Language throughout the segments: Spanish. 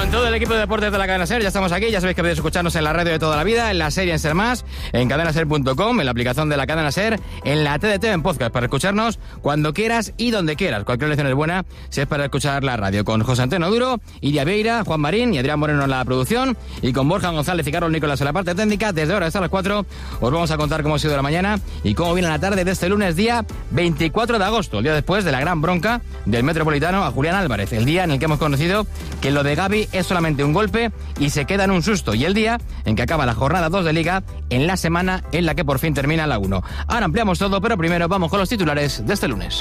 Con todo el equipo de deportes de la cadena SER, ya estamos aquí. Ya sabéis que podéis escucharnos en la radio de toda la vida, en la serie en SER Más, en cadenaser.com, en la aplicación de la cadena SER, en la TDT en podcast, para escucharnos cuando quieras y donde quieras. Cualquier lección es buena si es para escuchar la radio. Con José Antonio Duro, Iria Vieira, Juan Marín y Adrián Moreno en la producción, y con Borja González y Carlos Nicolás en la parte técnica. Desde ahora hasta las 4 os vamos a contar cómo ha sido la mañana y cómo viene la tarde de este lunes, día 24 de agosto, el día después de la gran bronca del Metropolitano a Julián Álvarez, el día en el que hemos conocido que lo de Gavi es solamente un golpe y se queda en un susto, y el día en que acaba la jornada 2 de Liga, en la semana en la que por fin termina la 1. Ahora ampliamos todo, pero primero vamos con los titulares de este lunes.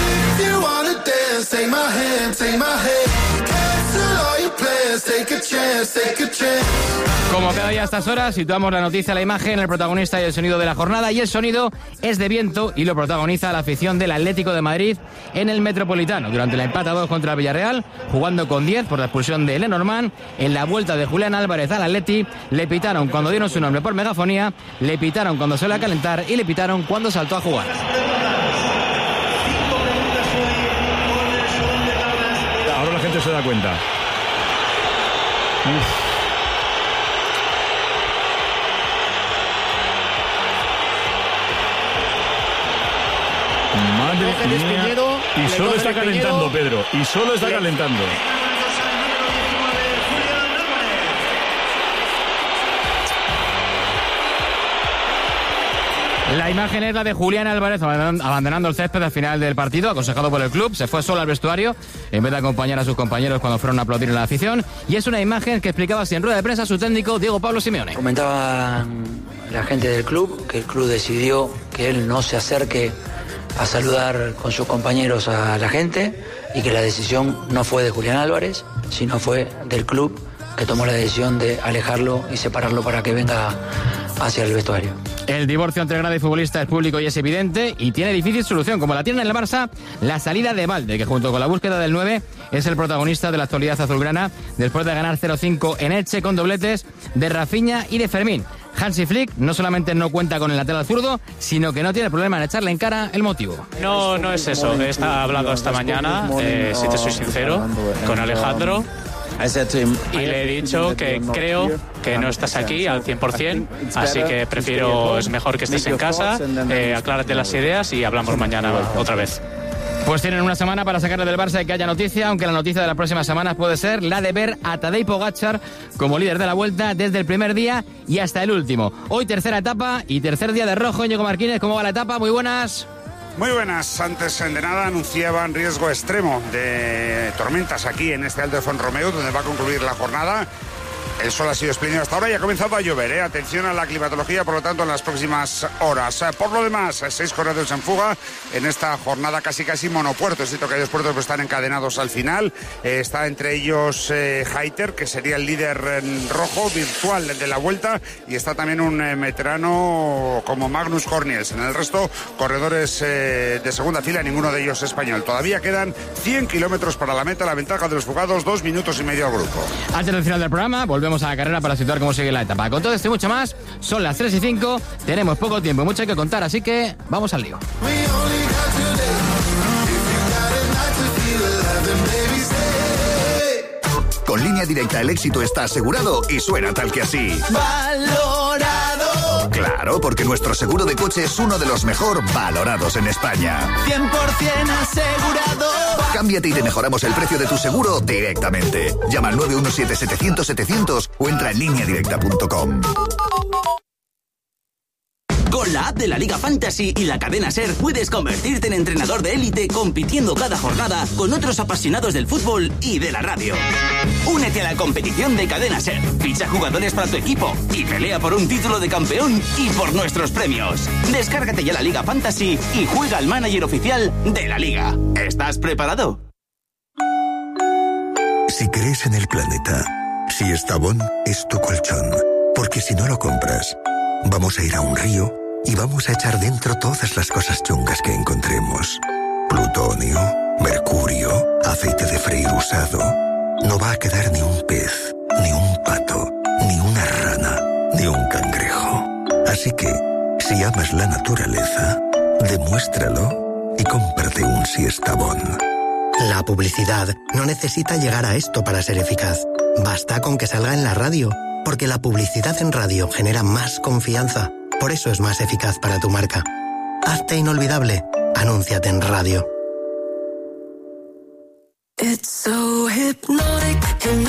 Como cada día a estas horas, situamos la noticia, la imagen, el protagonista y el sonido de la jornada, y el sonido es de viento y lo protagoniza la afición del Atlético de Madrid en el Metropolitano. Durante el empate a 2 contra el Villarreal, jugando con 10 por la expulsión de Lenormand, en la vuelta de Julián Álvarez al Atleti, le pitaron cuando dieron su nombre por megafonía, le pitaron cuando se le iba a calentar y le pitaron cuando saltó a jugar. Ahora la gente se da cuenta. Madre mía. Y solo está calentando, Pedro. Y solo está calentando. La imagen es la de Julián Álvarez abandonando el césped al final del partido, aconsejado por el club. Se fue solo al vestuario en vez de acompañar a sus compañeros cuando fueron a aplaudir en la afición. Y es una imagen que explicaba así en rueda de prensa su técnico Diego Pablo Simeone. Comentaba la gente del club que el club decidió que él no se acerque a saludar con sus compañeros a la gente y que la decisión no fue de Julián Álvarez, sino fue del club, que tomó la decisión de alejarlo y separarlo para que venga hacia el vestuario. El divorcio entre grada y futbolista es público y es evidente y tiene difícil solución, como la tiene en el Barça la salida de Valde, que junto con la búsqueda del 9 es el protagonista de la actualidad azulgrana después de ganar 0-5 en Elche con dobletes de Rafinha y de Fermín. Hansi Flick no solamente no cuenta con el lateral zurdo, sino que no tiene problema en echarle en cara el motivo. No es eso. He hablado esta mañana, si te soy sincero, con Alejandro. Y le he dicho que creo que no estás aquí al 100%, así que es mejor que estés en casa, aclárate las ideas y hablamos mañana otra vez. Pues tienen una semana para sacarle del Barça y que haya noticia, aunque la noticia de las próximas semanas puede ser la de ver a Tadej Pogačar como líder de la Vuelta desde el primer día y hasta el último. Hoy tercera etapa y tercer día de rojo. Íñigo Martínez, ¿cómo va la etapa? Muy buenas. Muy buenas. Antes de nada anunciaban riesgo extremo de tormentas aquí en este Alto de Font-romeu, donde va a concluir la jornada. El sol ha sido espléndido hasta ahora y ha comenzado a llover, Atención a la climatología, por lo tanto, en las próximas horas. Por lo demás, 6 corredores en fuga en esta jornada casi monopuerto. Es cierto que hay 2 puertos que están encadenados al final. Está entre ellos Hayter, que sería el líder en rojo virtual de la Vuelta, y está también un veterano como Magnus Corniels. En el resto, corredores de segunda fila, ninguno de ellos español. Todavía quedan 100 kilómetros para la meta. La ventaja de los fugados, 2 minutos y medio al grupo. Antes del final del programa, volvemos a la carrera para situar cómo sigue la etapa. Con todo esto y mucho más, son las 3:05, tenemos poco tiempo y mucho que contar, así que vamos al lío. Con Línea Directa el éxito está asegurado y suena tal que así. ¡Valorado! Claro, porque nuestro seguro de coche es uno de los mejor valorados en España. 100% asegurado. Cámbiate y te mejoramos el precio de tu seguro directamente. Llama al 917-700-700 o entra en lineadirecta.com. Con la app de la Liga Fantasy y la cadena SER puedes convertirte en entrenador de élite compitiendo cada jornada con otros apasionados del fútbol y de la radio. Únete a la competición de cadena SER, ficha jugadores para tu equipo y pelea por un título de campeón y por nuestros premios. Descárgate ya la Liga Fantasy y juega al manager oficial de la Liga. ¿Estás preparado? Si crees en el planeta, si Estavón es tu colchón, porque si no lo compras, vamos a ir a un río y vamos a echar dentro todas las cosas chungas que encontremos. Plutonio, mercurio, aceite de freír usado. No va a quedar ni un pez, ni un pato, ni una rana, ni un cangrejo. Así que, si amas la naturaleza, demuéstralo y cómprate un Siestabón. La publicidad no necesita llegar a esto para ser eficaz. Basta con que salga en la radio, porque la publicidad en radio genera más confianza. Por eso es más eficaz para tu marca. Hazte inolvidable. Anúnciate en radio. It's so hypnotic,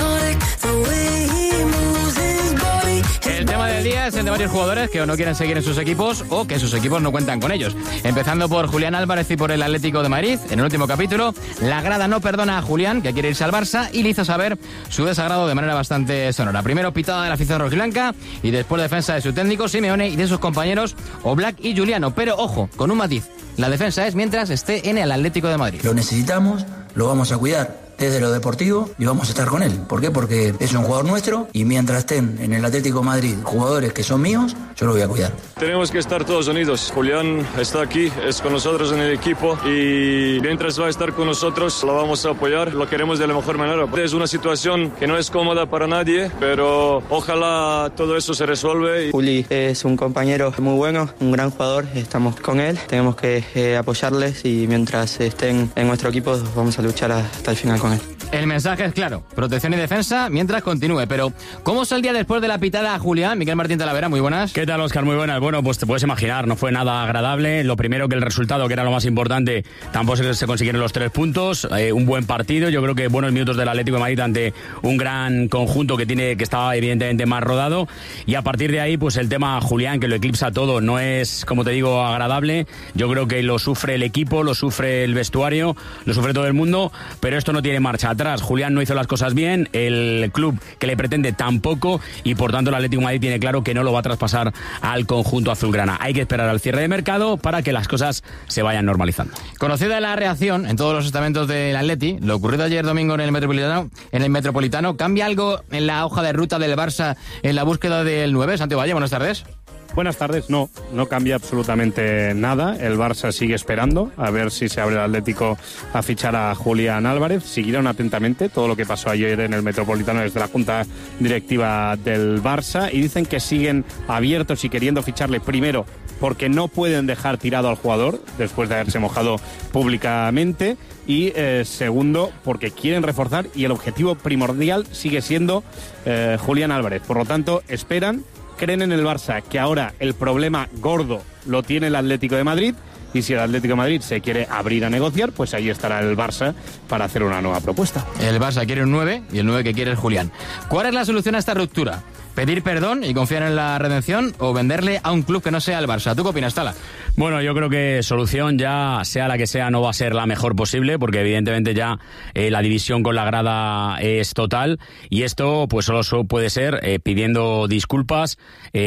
the way he moves his body. El tema del día es el de varios jugadores que o no quieren seguir en sus equipos o que sus equipos no cuentan con ellos. Empezando por Julián Álvarez y por el Atlético de Madrid. En el último capítulo, la grada no perdona a Julián, que quiere irse al Barça, y le hizo saber su desagrado de manera bastante sonora. Primero pitada de la afición rojiblanca y después defensa de su técnico Simeone y de sus compañeros Oblak y Juliano. Pero ojo, con un matiz. La defensa es mientras esté en el Atlético de Madrid. Lo necesitamos, lo vamos a cuidar desde lo deportivo y vamos a estar con él. ¿Por qué? Porque es un jugador nuestro y mientras estén en el Atlético de Madrid jugadores que son míos, yo lo voy a cuidar. Tenemos que estar todos unidos. Julián está aquí, es con nosotros en el equipo y mientras va a estar con nosotros lo vamos a apoyar, lo queremos de la mejor manera. Es una situación que no es cómoda para nadie, pero ojalá todo eso se resuelve. Juli es un compañero muy bueno, un gran jugador, estamos con él, tenemos que apoyarles y mientras estén en nuestro equipo vamos a luchar hasta el final con él. El mensaje es claro, protección y defensa mientras continúe, pero ¿cómo saldría después de la pitada a Julián? Miguel Martín Talavera, muy buenas. ¿Qué tal, Óscar? Muy buenas. Bueno, pues te puedes imaginar, no fue nada agradable. Lo primero, que el resultado, que era lo más importante, tampoco se consiguieron los 3 puntos. Un buen partido, yo creo que buenos minutos del Atlético de Madrid ante un gran conjunto que estaba evidentemente más rodado. Y a partir de ahí, pues el tema Julián, que lo eclipsa todo, no es, como te digo, agradable. Yo creo que lo sufre el equipo, lo sufre el vestuario, lo sufre todo el mundo, pero esto no tiene marcha atrás. Julián no hizo las cosas bien, el club que le pretende tampoco, y por tanto el Atlético de Madrid tiene claro que no lo va a traspasar al conjunto azulgrana. Hay que esperar al cierre de mercado para que las cosas se vayan normalizando. Conocida la reacción en todos los estamentos del Atleti, lo ocurrido ayer domingo en el Metropolitano, ¿cambia algo en la hoja de ruta del Barça en la búsqueda del 9? Santiago Valle, buenas tardes. Buenas tardes. No cambia absolutamente nada. El Barça sigue esperando a ver si se abre el Atlético a fichar a Julián Álvarez. Siguieron atentamente todo lo que pasó ayer en el Metropolitano desde la Junta Directiva del Barça y dicen que siguen abiertos y queriendo ficharle, primero porque no pueden dejar tirado al jugador después de haberse mojado públicamente, y segundo porque quieren reforzar y el objetivo primordial sigue siendo Julián Álvarez. Por lo tanto, esperan, creen en el Barça, que ahora el problema gordo lo tiene el Atlético de Madrid, y si el Atlético de Madrid se quiere abrir a negociar, pues ahí estará el Barça para hacer una nueva propuesta. El Barça quiere un 9 y el 9 que quiere es Julián. ¿Cuál es la solución a esta ruptura? ¿Pedir perdón y confiar en la redención o venderle a un club que no sea el Barça? ¿Tú qué opinas, Tala? Bueno, yo creo que solución, ya sea la que sea, no va a ser la mejor posible, porque evidentemente ya la división con la grada es total, y esto pues solo puede ser pidiendo disculpas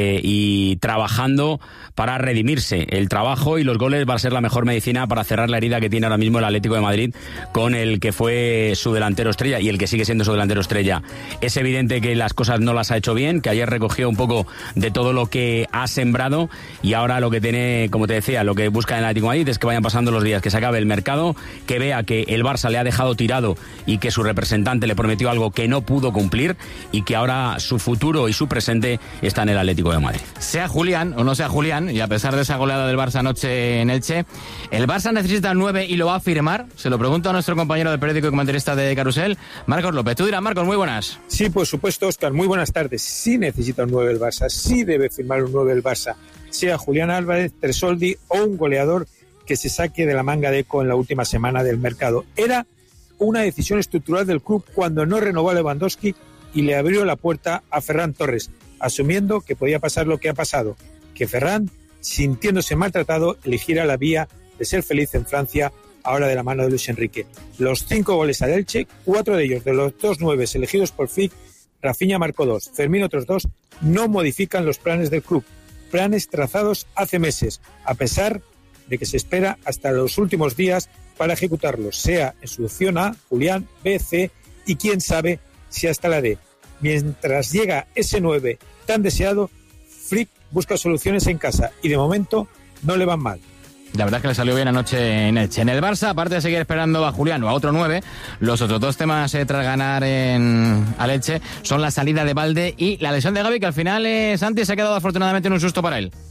y trabajando para redimirse. El trabajo y los goles va a ser la mejor medicina para cerrar la herida que tiene ahora mismo el Atlético de Madrid con el que fue su delantero estrella y el que sigue siendo su delantero estrella. Es evidente que las cosas no las ha hecho bien, que ayer recogió un poco de todo lo que ha sembrado, y ahora lo que tiene, como te decía, lo que busca en el Atlético de Madrid es que vayan pasando los días, que se acabe el mercado, que vea que el Barça le ha dejado tirado y que su representante le prometió algo que no pudo cumplir, y que ahora su futuro y su presente está en el Atlético de Madrid. Sea Julián o no sea Julián, y a pesar de esa goleada del Barça anoche en Elche, ¿el Barça necesita 9 y lo va a firmar? Se lo pregunto a nuestro compañero del periódico y comentarista de Carrusel, Marcos López. Tú dirás, Marcos, muy buenas. Sí, por supuesto, Óscar, muy buenas tardes. Sí necesita un 9 el Barça, sí debe firmar un 9 el Barça, sea Julián Álvarez, Tresoldi o un goleador que se saque de la manga de Eco en la última semana del mercado. Era una decisión estructural del club cuando no renovó a Lewandowski y le abrió la puerta a Ferran Torres, asumiendo que podía pasar lo que ha pasado, que Ferran, sintiéndose maltratado, eligiera la vía de ser feliz en Francia, ahora de la mano de Luis Enrique. Los 5 goles al Elche, 4 de ellos de los 2 9 elegidos por Flick. Rafinha marcó 2, Fermín otros 2, no modifican los planes del club, planes trazados hace meses, a pesar de que se espera hasta los últimos días para ejecutarlos, sea en su opción A, Julián, B, C y quién sabe si hasta la D. Mientras llega ese 9 tan deseado, Flick busca soluciones en casa y de momento no le van mal. La verdad es que le salió bien anoche en Elche. En el Barça, aparte de seguir esperando a Julián o a otro 9, los otros 2 temas tras ganar al Elche son la salida de Balde y la lesión de Gavi, que al final Santi se ha quedado afortunadamente en un susto para él.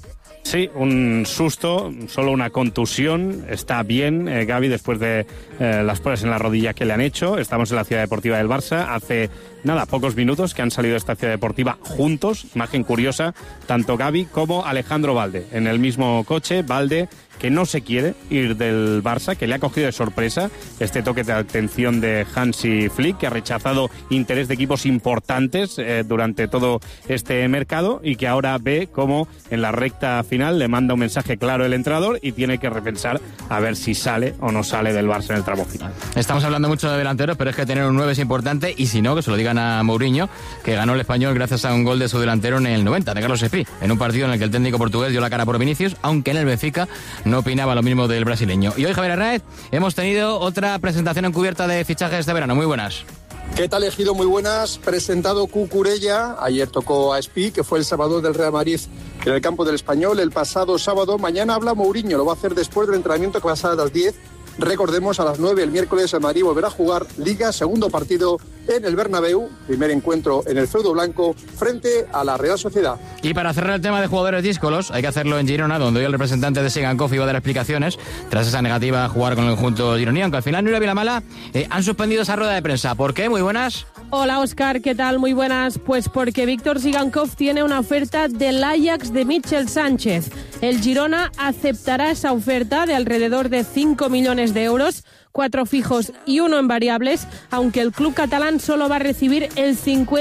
Sí, un susto, solo una contusión. Está bien Gavi después de las pruebas en la rodilla que le han hecho. Estamos en la Ciudad Deportiva del Barça. Hace pocos minutos que han salido de esta Ciudad Deportiva juntos. Imagen curiosa, tanto Gavi como Alejandro Balde en el mismo coche. Balde, que no se quiere ir del Barça, que le ha cogido de sorpresa este toque de atención de Hansi Flick, que ha rechazado interés de equipos importantes durante todo este mercado y que ahora ve cómo en la recta final le manda un mensaje claro el entrenador y tiene que repensar a ver si sale o no sale del Barça en el tramo final. Estamos hablando mucho de delanteros, pero es que tener un 9 es importante, y si no, que se lo digan a Mourinho, que ganó el Español gracias a un gol de su delantero en el 90, de Carlos Espí, en un partido en el que el técnico portugués dio la cara por Vinicius, aunque en el Benfica no opinaba lo mismo del brasileño. Y hoy, Javier Arraez, hemos tenido otra presentación encubierta de fichajes de verano. Muy buenas. ¿Qué tal, Ejido? Muy buenas. Presentado Cucurella. Ayer tocó a Espí, que fue el salvador del Real Madrid en el campo del Español el pasado sábado. Mañana habla Mourinho. Lo va a hacer después del entrenamiento, que va a ser a las 10. Recordemos, a las 9 el miércoles el Madrid volverá a jugar Liga, segundo partido en el Bernabéu, primer encuentro en el feudo blanco frente a la Real Sociedad. Y para cerrar el tema de jugadores díscolos, hay que hacerlo en Girona, donde hoy el representante de Sigankov iba a dar explicaciones tras esa negativa a jugar con el conjunto gironiano, aunque al final no le había la mala. Han suspendido esa rueda de prensa. ¿Por qué? Muy buenas. Hola, Óscar, ¿qué tal? Muy buenas. Pues porque Víctor Sigankov tiene una oferta del Ajax de Michel Sánchez. El Girona aceptará esa oferta de alrededor de 5 millones de euros, 4 fijos y 1 en variables, aunque el club catalán solo va a recibir el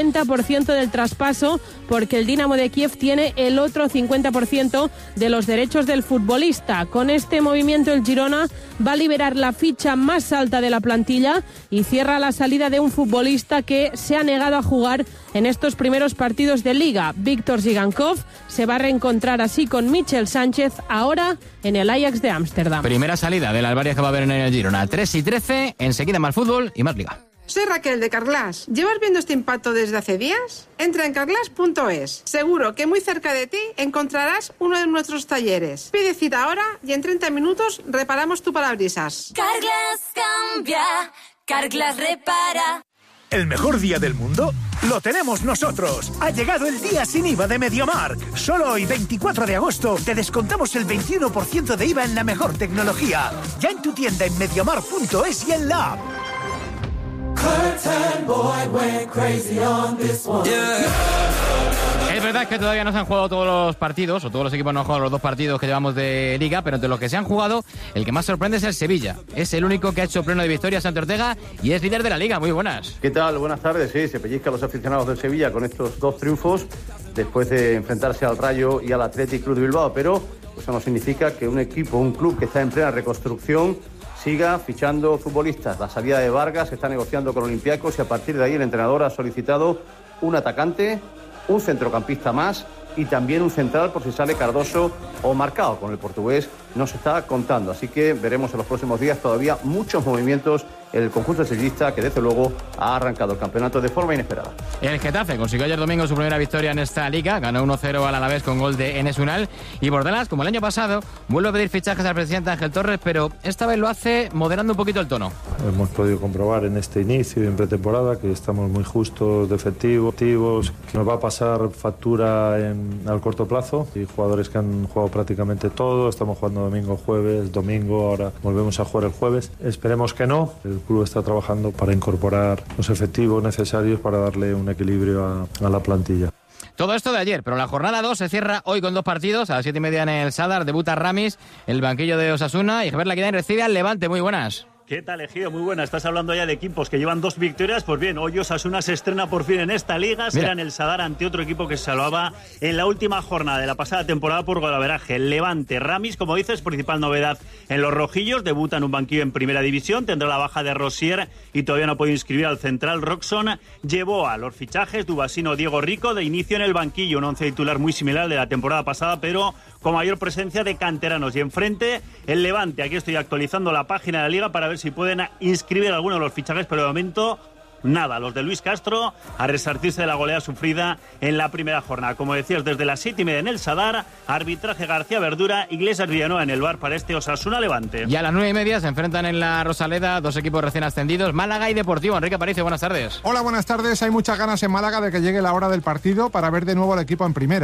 50% del traspaso, porque el Dinamo de Kiev tiene el otro 50% de los derechos del futbolista. Con este movimiento el Girona va a liberar la ficha más alta de la plantilla y cierra la salida de un futbolista que se ha negado a jugar en estos primeros partidos de Liga. Víctor Sigankov se va a reencontrar así con Michel Sánchez, ahora en el Ajax de Ámsterdam. Primera salida de las varias que va a haber en el Girona. 3:13, enseguida más fútbol y más Liga. Soy Raquel de Carglass. ¿Llevas viendo este impacto desde hace días? Entra en carglass.es. Seguro que muy cerca de ti encontrarás uno de nuestros talleres. Pide cita ahora y en 30 minutos reparamos tu parabrisas. Carglass cambia, Carglass repara. ¿El mejor día del mundo? ¡Lo tenemos nosotros! Ha llegado el día sin IVA de MediaMarkt. Solo hoy, 24 de agosto, te descontamos el 21% de IVA en la mejor tecnología. Ya en tu tienda en MediaMarkt.es y en la app. Es verdad que todavía no se han jugado todos los partidos, o todos los equipos no han jugado los 2 partidos que llevamos de Liga, pero entre los que se han jugado, el que más sorprende es el Sevilla. Es el único que ha hecho pleno de victorias ante Ortega y es líder de la Liga. Muy buenas. ¿Qué tal? Buenas tardes. Sí, se pellizcan los aficionados del Sevilla con estos 2 triunfos después de enfrentarse al Rayo y al Athletic Club de Bilbao, pero eso no significa que un equipo, un club que está en plena reconstrucción, siga fichando futbolistas. La salida de Vargas se está negociando con Olympiacos y a partir de ahí el entrenador ha solicitado un atacante, un centrocampista más y también un central por si sale Cardoso o Marcao. Con el portugués no se está contando, así que veremos en los próximos días todavía muchos movimientos en el conjunto sevillista, que desde luego ha arrancado el campeonato de forma inesperada. El Getafe consiguió ayer domingo su primera victoria en esta Liga, ganó 1-0 al Alavés con gol de Enes Unal, y Bordelas, como el año pasado, vuelve a pedir fichajes al presidente Ángel Torres, pero esta vez lo hace moderando un poquito el tono. Hemos podido comprobar en este inicio y en pretemporada que estamos muy justos de efectivos, que nos va a pasar factura al corto plazo, y jugadores que han jugado prácticamente todo. Estamos jugando domingo, jueves, domingo, ahora volvemos a jugar el jueves. Esperemos que no. El club está trabajando para incorporar los efectivos necesarios para darle un equilibrio a la plantilla. Todo esto de ayer, pero la jornada 2 se cierra hoy con 2 partidos. A las 7:30 en el Sadar debuta Ramis, el banquillo de Osasuna, y Javier Laquidán recibe al Levante. Muy buenas. ¿Qué tal, Ejido? Muy buena. Estás hablando ya de equipos que llevan 2 victorias. Pues bien, hoy Osasuna se estrena por fin en esta liga. Será en el Sadar ante otro equipo que se salvaba en la última jornada de la pasada temporada por golaveraje. El Levante. Ramis, como dices, principal novedad en los rojillos. Debuta en un banquillo en primera división. Tendrá la baja de Rosier y todavía no puede inscribir al central Roxon. Llevó a los fichajes Dubasino, Diego Rico de inicio en el banquillo. Un once titular muy similar al de la temporada pasada, pero con mayor presencia de canteranos. Y enfrente, el Levante. Aquí estoy actualizando la página de la liga para ver si pueden inscribir alguno de los fichajes, pero de momento nada. Los de Luis Castro a resarcirse de la goleada sufrida en la primera jornada. Como decías, desde las 7:30 en el Sadar, arbitraje García Verdura, Iglesias Villanueva en el bar para este Osasuna Levante. Y a las 9:30 se enfrentan en la Rosaleda 2 equipos recién ascendidos, Málaga y Deportivo. Enrique Aparicio, buenas tardes. Hola, buenas tardes. Hay muchas ganas en Málaga de que llegue la hora del partido para ver de nuevo al equipo en primera.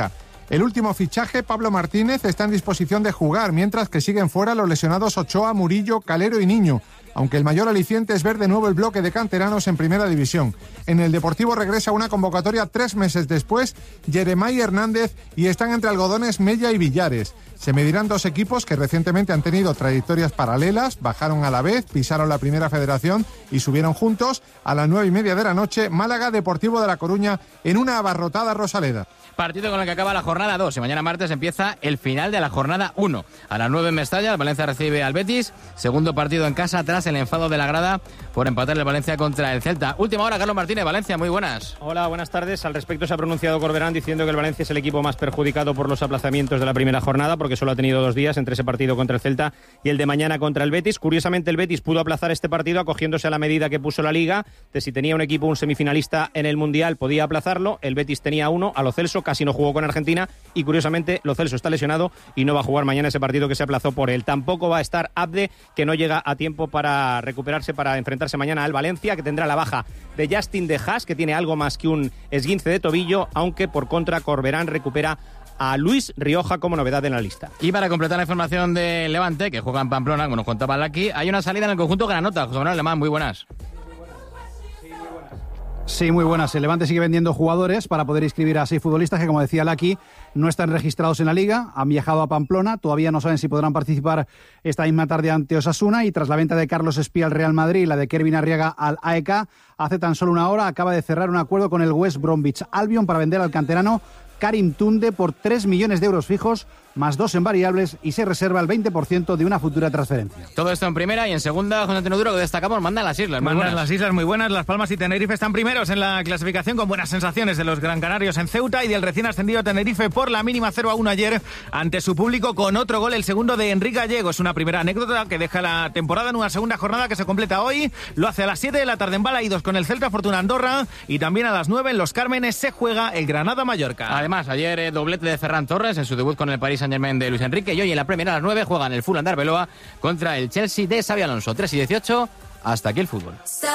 El último fichaje, Pablo Martínez, está en disposición de jugar, mientras que siguen fuera los lesionados Ochoa, Murillo, Calero y Niño, aunque el mayor aliciente es ver de nuevo el bloque de canteranos en Primera División. En el Deportivo regresa una convocatoria 3 meses después, Jeremai Hernández, y están entre algodones Mella y Villares. Se medirán 2 equipos que recientemente han tenido trayectorias paralelas, bajaron a la vez, pisaron la Primera Federación y subieron juntos. A las 9:30 de la noche, Málaga Deportivo de La Coruña en una abarrotada Rosaleda. Partido con el que acaba la jornada 2 y mañana martes empieza el final de la jornada 1. A las 9 en Mestalla, el Valencia recibe al Betis. Segundo partido en casa tras el enfado de la grada por empatar el Valencia contra el Celta. Última hora, Carlos Martínez, Valencia, muy buenas. Hola, buenas tardes. Al respecto se ha pronunciado Corberán diciendo que el Valencia es el equipo más perjudicado por los aplazamientos de la primera jornada, porque solo ha tenido 2 días entre ese partido contra el Celta y el de mañana contra el Betis. Curiosamente, el Betis pudo aplazar este partido acogiéndose a la medida que puso la Liga, de si tenía un equipo, un semifinalista en el Mundial, podía aplazarlo. El Betis tenía uno, a Lo Celso, casi no jugó con Argentina, y curiosamente Lo Celso está lesionado y no va a jugar mañana ese partido que se aplazó por él. Tampoco va a estar Abde, que no llega a tiempo para recuperarse para enfrentarse mañana al Valencia, que tendrá la baja de Justin de Haas, que tiene algo más que un esguince de tobillo, aunque por contra Corberán recupera a Luis Rioja como novedad en la lista. Y para completar la información de Levante, que juega en Pamplona, como nos contaba aquí, hay una salida en el conjunto Granota. José Manuel Alemán, muy buenas. Sí, muy buenas. El Levante sigue vendiendo jugadores para poder inscribir a 6 futbolistas que, como decía Laki, no están registrados en la Liga, han viajado a Pamplona, todavía no saben si podrán participar esta misma tarde ante Osasuna, y tras la venta de Carlos Espía al Real Madrid y la de Kervin Arriaga al AEK, hace tan solo una hora acaba de cerrar un acuerdo con el West Bromwich Albion para vender al canterano Karim Tunde por 3 millones de euros fijos, más 2 en variables, y se reserva el 20% de una futura transferencia. Todo esto en primera, y en segunda, José Antonio Duro, que destacamos, mandan las islas. Mandan las islas muy buenas. Las Palmas y Tenerife están primeros en la clasificación, con buenas sensaciones de los Gran Canarios en Ceuta y del recién ascendido Tenerife por la mínima 0-1 ayer ante su público, con otro gol, el segundo de Enrique Gallego. Es una primera anécdota que deja la temporada en una segunda jornada que se completa hoy. Lo hace a las 7 de la tarde en Balaídos con el Celta Fortuna Andorra, y también a las 9 en Los Cármenes se juega el Granada-Mallorca. Además, ayer doblete de Ferran Torres en su debut con el Paris Saint-Germain de Luis Enrique, y hoy en la Premier a las 9 juegan el Fulham de Arbeloa contra el Chelsea de Xabi Alonso. 3:18, hasta aquí el fútbol.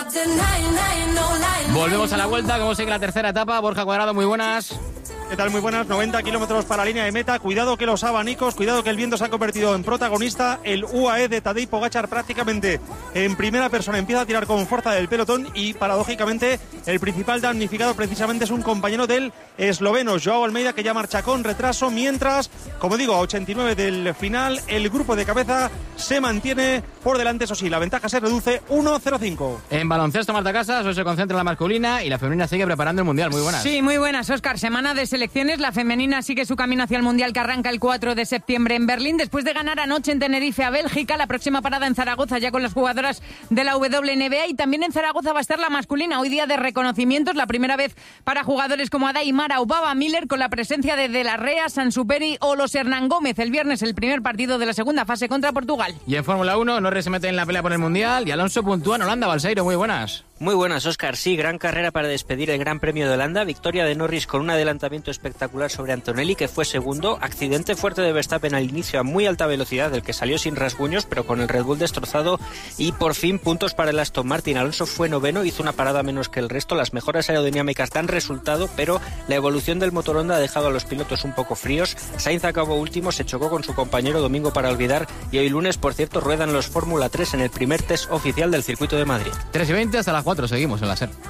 Volvemos a la vuelta, como sigue la tercera etapa. Borja Cuadrado, muy buenas. ¿Qué tal? Muy buenas, 90 kilómetros para la línea de meta. Cuidado que los abanicos, cuidado que el viento se ha convertido en protagonista. El UAE de Tadej Pogačar prácticamente en primera persona empieza a tirar con fuerza del pelotón, y paradójicamente el principal damnificado precisamente es un compañero del esloveno, Joao Almeida, que ya marcha con retraso, mientras, como digo, a 89 del final, el grupo de cabeza se mantiene por delante. Eso sí, la ventaja se reduce 1-0-5. En baloncesto, Marta Casas, hoy se concentra en la masculina y la femenina sigue preparando el Mundial. Muy buenas. Sí, muy buenas, Óscar. Semana de selecciones. La femenina sigue su camino hacia el Mundial, que arranca el 4 de septiembre en Berlín. Después de ganar anoche en Tenerife a Bélgica, la próxima parada en Zaragoza ya con las jugadoras de la WNBA, y también en Zaragoza va a estar la masculina. Hoy día de reconocimientos, la primera vez para jugadores como Adai Mara o Baba Miller, con la presencia de De la Rea, Sansuperi o los Hernán Gómez. El viernes el primer partido de la segunda fase contra Portugal. Y en Fórmula 1, Norris se mete en la pelea por el Mundial y Alonso puntúa en Holanda. Balseiro, muy buenas. Muy buenas, Óscar. Sí, gran carrera para despedir el Gran Premio de Holanda. Victoria de Norris con un adelantamiento espectacular sobre Antonelli, que fue segundo. Accidente fuerte de Verstappen al inicio a muy alta velocidad, del que salió sin rasguños, pero con el Red Bull destrozado. Y por fin puntos para el Aston Martin. Alonso fue noveno, hizo una parada menos que el resto. Las mejoras aerodinámicas dan resultado, pero la evolución del motor Honda ha dejado a los pilotos un poco fríos. Sainz acabó último, se chocó con su compañero domingo para olvidar, y hoy lunes, por cierto, ruedan los Fórmula 3 en el primer test oficial del circuito de Madrid. 3:20 hasta las 4, seguimos en la SER.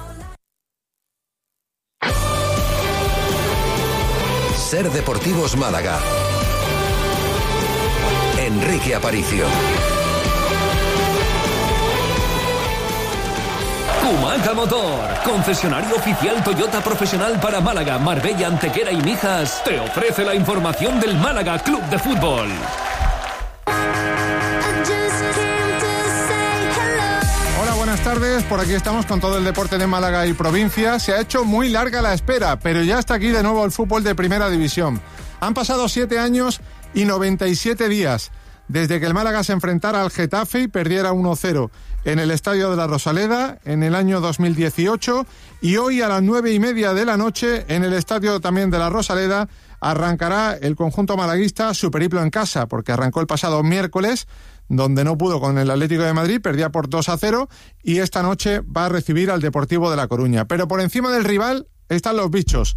SER Deportivos Málaga. Enrique Aparicio. Kumaca Motor, concesionario oficial Toyota profesional para Málaga, Marbella, Antequera y Mijas, te ofrece la información del Málaga Club de Fútbol. Buenas tardes, por aquí estamos con todo el deporte de Málaga y provincia. Se ha hecho muy larga la espera, pero ya está aquí de nuevo el fútbol de Primera División. Han pasado 7 años y 97 días desde que el Málaga se enfrentara al Getafe y perdiera 1-0 en el Estadio de la Rosaleda en el año 2018, y hoy a las 9:30 de la noche en el Estadio también de la Rosaleda arrancará el conjunto malaguista su periplo en casa, porque arrancó el pasado miércoles, donde no pudo con el Atlético de Madrid, perdía por 2-0, y esta noche va a recibir al Deportivo de La Coruña. Pero por encima del rival están los bichos,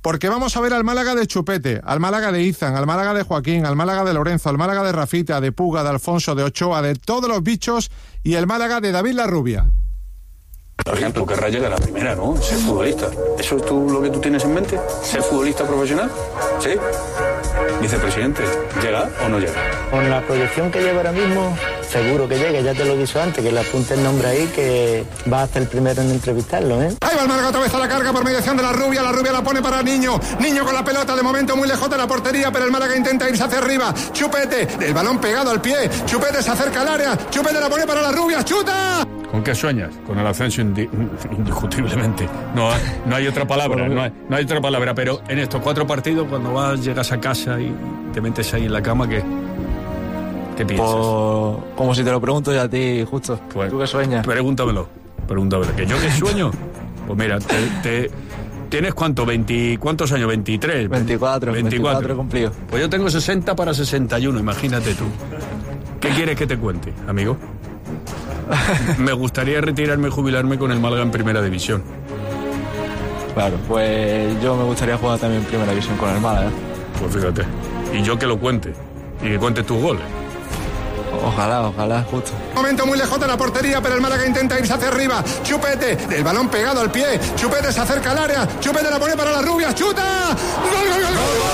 porque vamos a ver al Málaga de Chupete, al Málaga de Izan, al Málaga de Joaquín, al Málaga de Lorenzo, al Málaga de Rafita, de Puga, de Alfonso, de Ochoa, de todos los bichos, y el Málaga de David Larrubia. Por ejemplo, querrás llegar a la primera, ¿no? Ser futbolista. ¿Eso es lo que tú tienes en mente? ¿Ser futbolista profesional? ¿Sí? Vicepresidente, ¿llega o no llega? Con la proyección que lleva ahora mismo, seguro que llegue, ya te lo he dicho antes, que le apunte el nombre ahí, que va a ser el primero en entrevistarlo, ¿eh? Ahí va el Málaga otra vez a la carga por mediación de Larrubia la pone para Niño con la pelota, de momento muy lejos de la portería, pero el Málaga intenta irse hacia arriba, Chupete, el balón pegado al pie, Chupete se acerca al área, Chupete la pone para Larrubia, ¡chuta! ¿Con qué sueñas? Con el ascenso indiscutiblemente. No hay otra palabra, no hay otra palabra, pero en estos 4 partidos, cuando llegas a casa y te metes ahí en la cama, ¿qué piensas? Pues, como si te lo pregunto yo a ti, justo. Pues, ¿tú qué sueñas? Pregúntamelo. ¿Que yo qué sueño? Pues mira, ¿tienes cuántos años? ¿23? 24 cumplido. Pues yo tengo 60 para 61, imagínate tú. ¿Qué quieres que te cuente, amigo? Me gustaría retirarme y jubilarme con el Málaga en Primera División. Claro, pues yo me gustaría jugar también en Primera División con el Málaga. Pues fíjate. Y yo que lo cuente. Y que cuente tus goles. Ojalá, justo. Momento muy lejos de la portería, pero el Málaga intenta irse hacia arriba. Chupete, el balón pegado al pie. Chupete se acerca al área. Chupete la pone para las rubias. ¡Chuta! ¡Gol, gol, gol,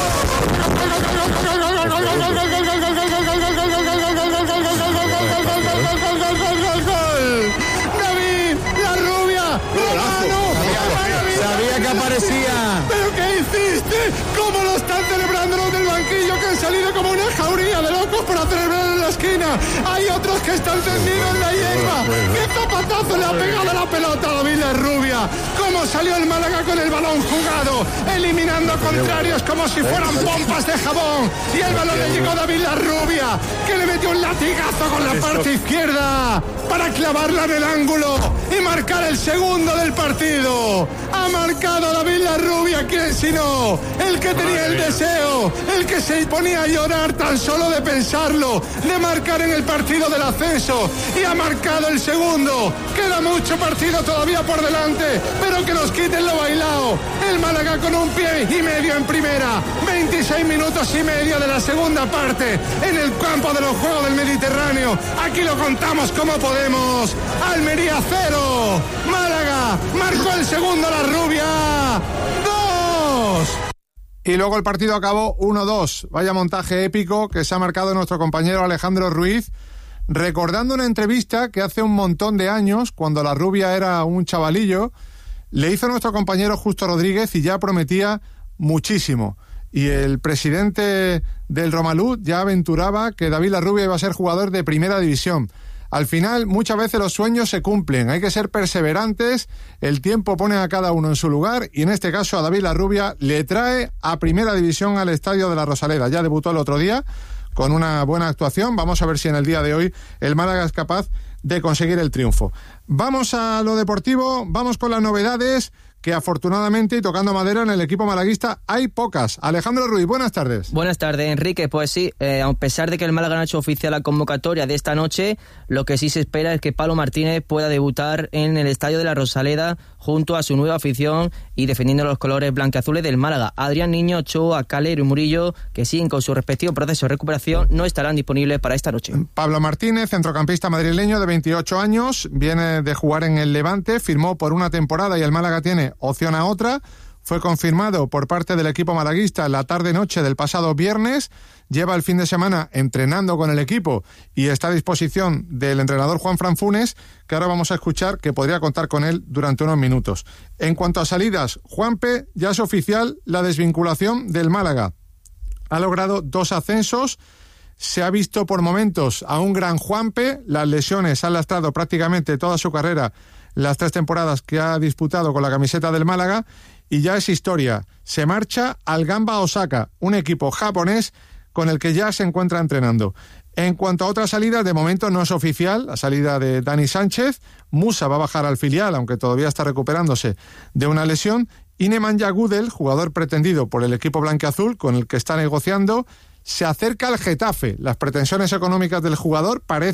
David, la rubia! Sabía que aparecía. ¿Pero qué hiciste? ¿Cómo lo están celebrando los del banquillo, que han salido como una jauría de locos para celebrar en la esquina? Hay otros que están tendidos en la hierba. ¡Qué zapatazo le ha pegado la pelota a David Larrubia! ¿Cómo salió el Málaga con el balón jugado? Eliminando contrarios como si fueran pompas de jabón. Y el balón le llegó a David Larrubia, que le metió un latigazo con la parte izquierda para clavarla en el ángulo y marcar el segundo del partido. Ha marcado David Larrubia, ¿quién sino? El que tenía el deseo, el que se ponía a llorar tan solo de pensarlo, de marcar en el partido del ascenso, y ha marcado el segundo. Queda mucho partido todavía por delante, pero que nos quiten lo bailado. El Málaga con un pie y medio en primera, 26 minutos y medio de la segunda parte en el campo de los Juegos del Mediterráneo. Aquí lo contamos como podemos. Almería 0, Málaga marcó el segundo Larrubia 2. Y luego el partido acabó 1-2. Vaya montaje épico que se ha marcado nuestro compañero Alejandro Ruiz, recordando una entrevista que hace un montón de años, cuando Larrubia era un chavalillo, le hizo nuestro compañero Justo Rodríguez y ya prometía muchísimo. Y el presidente del Romalú ya aventuraba que David Larrubia iba a ser jugador de Primera División. Al final, muchas veces los sueños se cumplen, hay que ser perseverantes, el tiempo pone a cada uno en su lugar, y en este caso a David Larrubia le trae a Primera División al Estadio de la Rosaleda. Ya debutó el otro día con una buena actuación, vamos a ver si en el día de hoy el Málaga es capaz de conseguir el triunfo. Vamos a lo deportivo, vamos con las novedades, que afortunadamente, y tocando madera, en el equipo malaguista hay pocas. Alejandro Ruiz, buenas tardes. Buenas tardes, Enrique. Pues sí, a pesar de que el Málaga no ha hecho oficial la convocatoria de esta noche, lo que sí se espera es que Pablo Martínez pueda debutar en el Estadio de la Rosaleda junto a su nueva afición y defendiendo los colores blanquiazules del Málaga. Adrián Niño, Ochoa, Calero y Murillo, que siguen con su respectivo proceso de recuperación, no estarán disponibles para esta noche. Pablo Martínez, centrocampista madrileño de 28 años, viene de jugar en el Levante, firmó por una temporada y el Málaga tiene opción a otra. Fue confirmado por parte del equipo malaguista la tarde-noche del pasado viernes. Lleva el fin de semana entrenando con el equipo y está a disposición del entrenador Juanfran Funes, que ahora vamos a escuchar, que podría contar con él durante unos minutos. En cuanto a salidas, Juanpe, ya es oficial la desvinculación del Málaga. Ha logrado 2 ascensos. Se ha visto por momentos a un gran Juanpe. Las lesiones han lastrado prácticamente toda su carrera, las 3 temporadas que ha disputado con la camiseta del Málaga, y ya es historia. Se marcha al Gamba Osaka, un equipo japonés con el que ya se encuentra entrenando. En cuanto a otras salidas, de momento no es oficial la salida de Dani Sánchez. Musa va a bajar al filial, aunque todavía está recuperándose de una lesión. Y Nemanja Gudel, jugador pretendido por el equipo blanquiazul, con el que está negociando, se acerca al Getafe. Las pretensiones económicas del jugador parece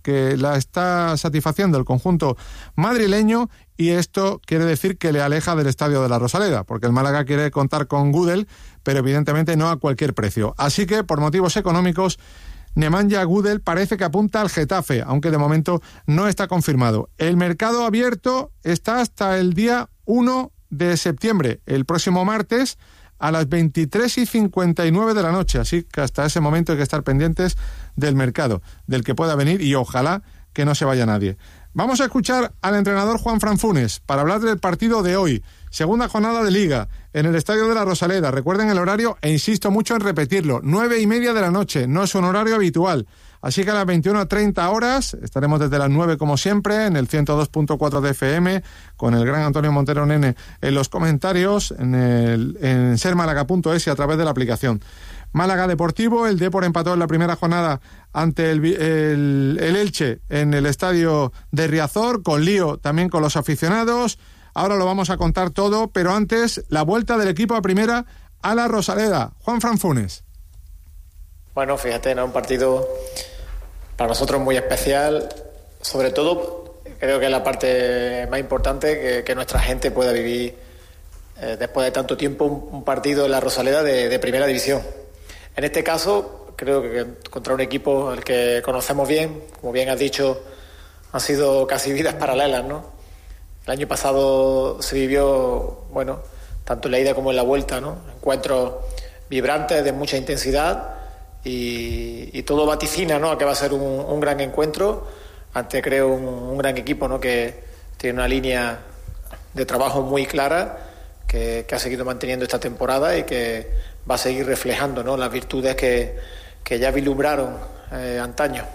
que la está satisfaciendo el conjunto madrileño, y esto quiere decir que le aleja del estadio de la Rosaleda, porque el Málaga quiere contar con Gudel, pero evidentemente no a cualquier precio. Así que, por motivos económicos, Nemanja Gudel parece que apunta al Getafe, aunque de momento no está confirmado. El mercado abierto está hasta el día 1 de septiembre, el próximo martes, a las 23:59 de la noche, así que hasta ese momento hay que estar pendientes del mercado, del que pueda venir, y ojalá que no se vaya nadie. Vamos a escuchar al entrenador Juanfran Funes para hablar del partido de hoy, segunda jornada de Liga, en el Estadio de la Rosaleda. Recuerden el horario, e insisto mucho en repetirlo, 9:30 de la noche, no es un horario habitual. Así que a las 21:30 horas, estaremos desde las 9 como siempre, en el 102.4 de FM, con el gran Antonio Montero Nene en los comentarios, en sermálaga.es y a través de la aplicación. Málaga Deportivo, el Depor empató en la primera jornada ante el Elche en el estadio de Riazor, con lío también con los aficionados. Ahora lo vamos a contar todo, pero antes, la vuelta del equipo a primera a la Rosaleda. Juanfran Funes. Bueno, fíjate, ¿no? Un partido para nosotros muy especial, sobre todo creo que es la parte más importante, que nuestra gente pueda vivir después de tanto tiempo un partido en la Rosaleda de primera división. En este caso, creo que contra un equipo al que conocemos bien, como bien has dicho, han sido casi vidas paralelas, ¿no? El año pasado se vivió, bueno, tanto en la ida como en la vuelta, ¿no? Encuentros vibrantes, de mucha intensidad, y todo vaticina, ¿no?, a que va a ser un gran encuentro ante, creo, un gran equipo, ¿no?, que tiene una línea de trabajo muy clara, que ha seguido manteniendo esta temporada y que va a seguir reflejando, ¿no?, las virtudes que ya vislumbraron antaño.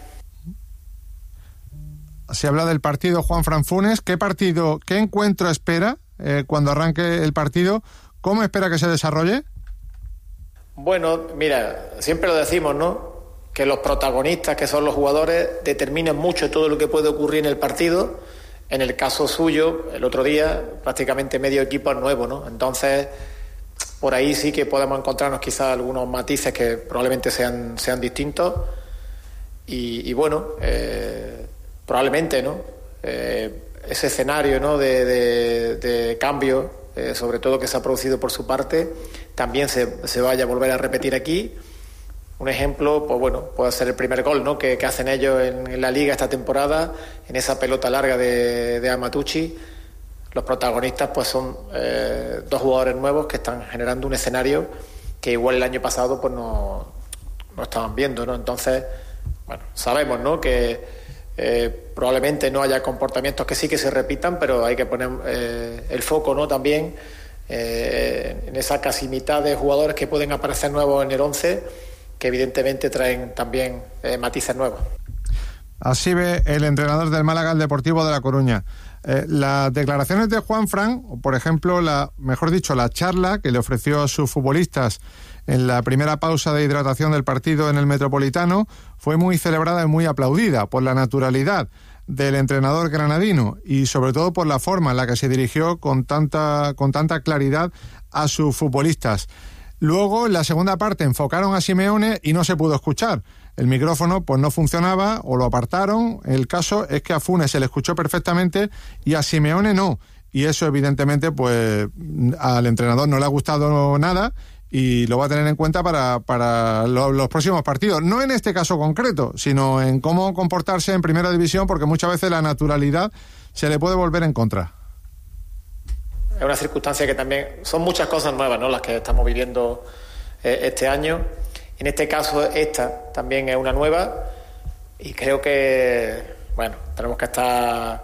Se habla del partido, Juanfran Funes. ¿Qué encuentro espera cuando arranque el partido? ¿Cómo espera que se desarrolle? Bueno, mira, siempre lo decimos, ¿no?, que los protagonistas, que son los jugadores, determinan mucho todo lo que puede ocurrir en el partido. En el caso suyo, el otro día, prácticamente medio equipo es nuevo, ¿no? Entonces, por ahí sí que podemos encontrarnos quizás algunos matices que probablemente sean distintos. Y bueno, probablemente, ¿no?, ese escenario, ¿no?, de cambio, sobre todo que se ha producido por su parte, también se vaya a volver a repetir aquí. Un ejemplo, pues bueno, puede ser el primer gol, ¿no?, que hacen ellos en la Liga esta temporada, en esa pelota larga de Amatucci. Los protagonistas pues son dos jugadores nuevos que están generando un escenario que igual el año pasado pues no estaban viendo, ¿no? Entonces, bueno, sabemos, ¿no?, que probablemente no haya comportamientos que sí que se repitan, pero hay que poner el foco, ¿no?, también en esa casi mitad de jugadores que pueden aparecer nuevos en el 11, que evidentemente traen también matices nuevos. Así ve el entrenador del Málaga, el Deportivo de La Coruña. Las declaraciones de Juanfran, o por ejemplo, la charla que le ofreció a sus futbolistas en la primera pausa de hidratación del partido en el Metropolitano, fue muy celebrada y muy aplaudida por la naturalidad del entrenador granadino y sobre todo por la forma en la que se dirigió con tanta claridad a sus futbolistas. Luego, en la segunda parte, enfocaron a Simeone y no se pudo escuchar. El micrófono pues no funcionaba o lo apartaron. El caso es que a Funes se le escuchó perfectamente y a Simeone no. Y eso, evidentemente, pues al entrenador no le ha gustado nada y lo va a tener en cuenta para los próximos partidos. No en este caso concreto, sino en cómo comportarse en primera división, porque muchas veces la naturalidad se le puede volver en contra. Es una circunstancia que también son muchas cosas nuevas, ¿no?, las que estamos viviendo este año. En este caso, esta también es una nueva y creo que, bueno, tenemos que estar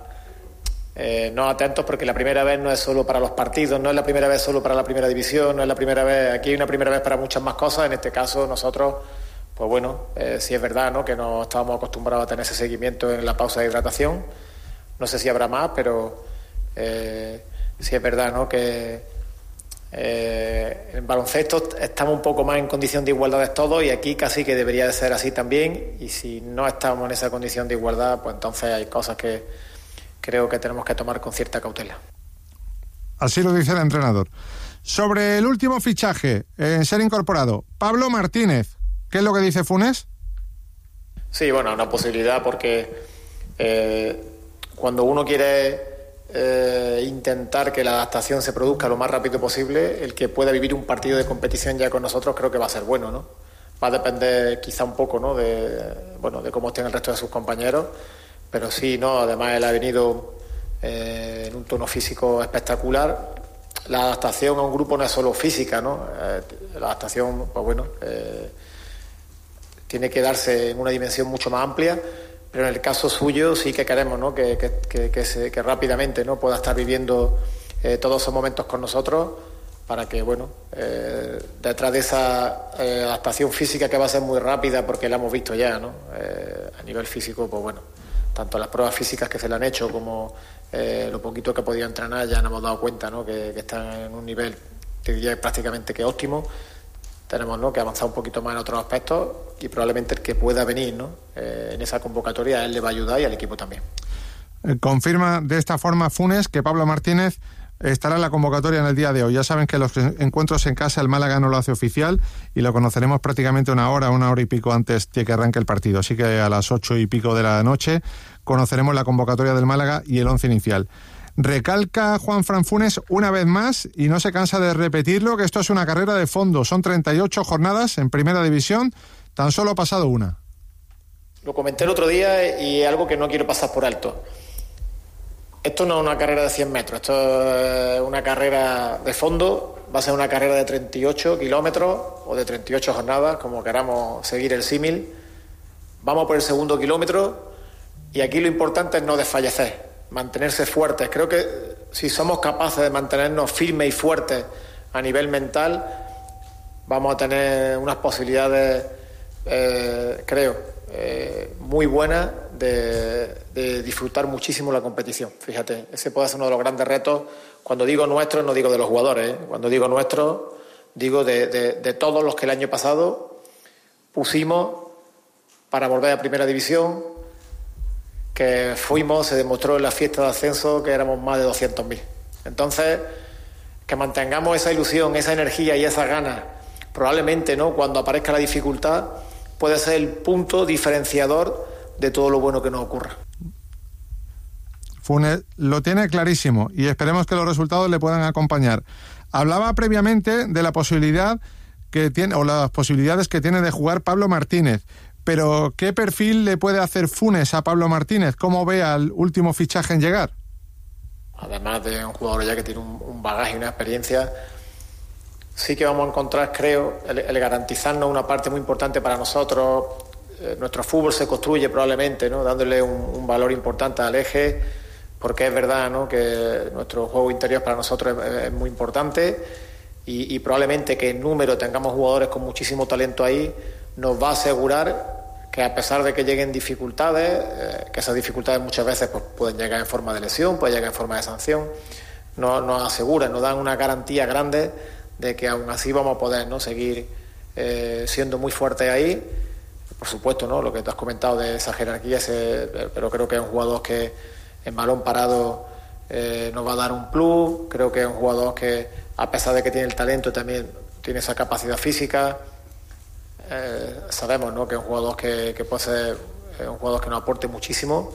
no atentos, porque la primera vez no es solo para los partidos, no es la primera vez solo para la primera división, no es la primera vez, aquí hay una primera vez para muchas más cosas. En este caso, nosotros, pues bueno, sí es verdad, ¿no?, que no estábamos acostumbrados a tener ese seguimiento en la pausa de hidratación. No sé si habrá más, pero sí es verdad, ¿no?, que en baloncesto estamos un poco más en condición de igualdad todos, y aquí casi que debería de ser así también, y si no estamos en esa condición de igualdad, pues entonces hay cosas que creo que tenemos que tomar con cierta cautela. Así lo dice el entrenador. Sobre el último fichaje en ser incorporado, Pablo Martínez, ¿qué es lo que dice Funes? Sí, bueno, una posibilidad, porque Cuando uno quiere intentar que la adaptación se produzca lo más rápido posible, el que pueda vivir un partido de competición ya con nosotros creo que va a ser bueno, ¿no? Va a depender quizá un poco, ¿no?, de cómo estén el resto de sus compañeros, pero sí, ¿no? Además él ha venido en un tono físico espectacular. La adaptación a un grupo no es solo física, ¿no? La adaptación, pues bueno, tiene que darse en una dimensión mucho más amplia. Pero en el caso suyo sí que queremos, ¿no?, que rápidamente, ¿no?, pueda estar viviendo todos esos momentos con nosotros para que, bueno, detrás de esa adaptación física que va a ser muy rápida porque la hemos visto ya, ¿no?, a nivel físico, pues bueno, tanto las pruebas físicas que se le han hecho como lo poquito que ha podido entrenar ya nos hemos dado cuenta, ¿no?, que están en un nivel, te diría, prácticamente que óptimo. Tenemos, ¿no?, que avanzar un poquito más en otros aspectos y probablemente el que pueda venir, ¿no?, en esa convocatoria a él le va a ayudar y al equipo también. Confirma de esta forma Funes que Pablo Martínez estará en la convocatoria en el día de hoy. Ya saben que los encuentros en casa el Málaga no lo hace oficial y lo conoceremos prácticamente una hora y pico antes de que arranque el partido. Así que a las 8 y pico de la noche conoceremos la convocatoria del Málaga y el 11 inicial. Recalca Juanfran Funes una vez más, y no se cansa de repetirlo, que esto es una carrera de fondo. Son 38 jornadas en Primera División, tan solo ha pasado una. Lo comenté el otro día y es algo que no quiero pasar por alto. Esto no es una carrera de 100 metros, esto es una carrera de fondo. Va a ser una carrera de 38 kilómetros o de 38 jornadas, como queramos seguir el símil. Vamos por el segundo kilómetro y aquí lo importante es no desfallecer, mantenerse fuertes. Creo que si somos capaces de mantenernos firmes y fuertes a nivel mental, vamos a tener unas posibilidades, muy buenas de disfrutar muchísimo la competición. Fíjate, ese puede ser uno de los grandes retos. Cuando digo nuestros, no digo de los jugadores, ¿eh? Cuando digo nuestros, digo de todos los que el año pasado pusimos para volver a Primera División, que se demostró en la fiesta de ascenso que éramos más de 200.000. Entonces, que mantengamos esa ilusión, esa energía y esas ganas, probablemente, ¿no?, cuando aparezca la dificultad, puede ser el punto diferenciador de todo lo bueno que nos ocurra. Funes lo tiene clarísimo y esperemos que los resultados le puedan acompañar. Hablaba previamente de la posibilidad que tiene, o las posibilidades que tiene de jugar Pablo Martínez. Pero, ¿qué perfil le puede hacer Funes a Pablo Martínez? ¿Cómo ve al último fichaje en llegar? Además de un jugador ya que tiene un bagaje y una experiencia, sí que vamos a encontrar, creo, el garantizarnos una parte muy importante para nosotros. Nuestro fútbol se construye probablemente, ¿no?, dándole un valor importante al eje, porque es verdad, ¿no?, que nuestro juego interior para nosotros es muy importante y probablemente que en número tengamos jugadores con muchísimo talento ahí, nos va a asegurar que a pesar de que lleguen dificultades, que esas dificultades muchas veces pues, pueden llegar en forma de lesión, pueden llegar en forma de sanción, nos aseguran, nos dan una garantía grande de que aún así vamos a poder, ¿no?, seguir siendo muy fuertes ahí. Por supuesto, ¿no?, lo que tú has comentado de esa jerarquía, pero creo que es un jugador que en balón parado nos va a dar un plus. Creo que es un jugador que, a pesar de que tiene el talento, también tiene esa capacidad física. Sabemos, ¿no?, que es un jugador que puede ser un jugador que nos aporte muchísimo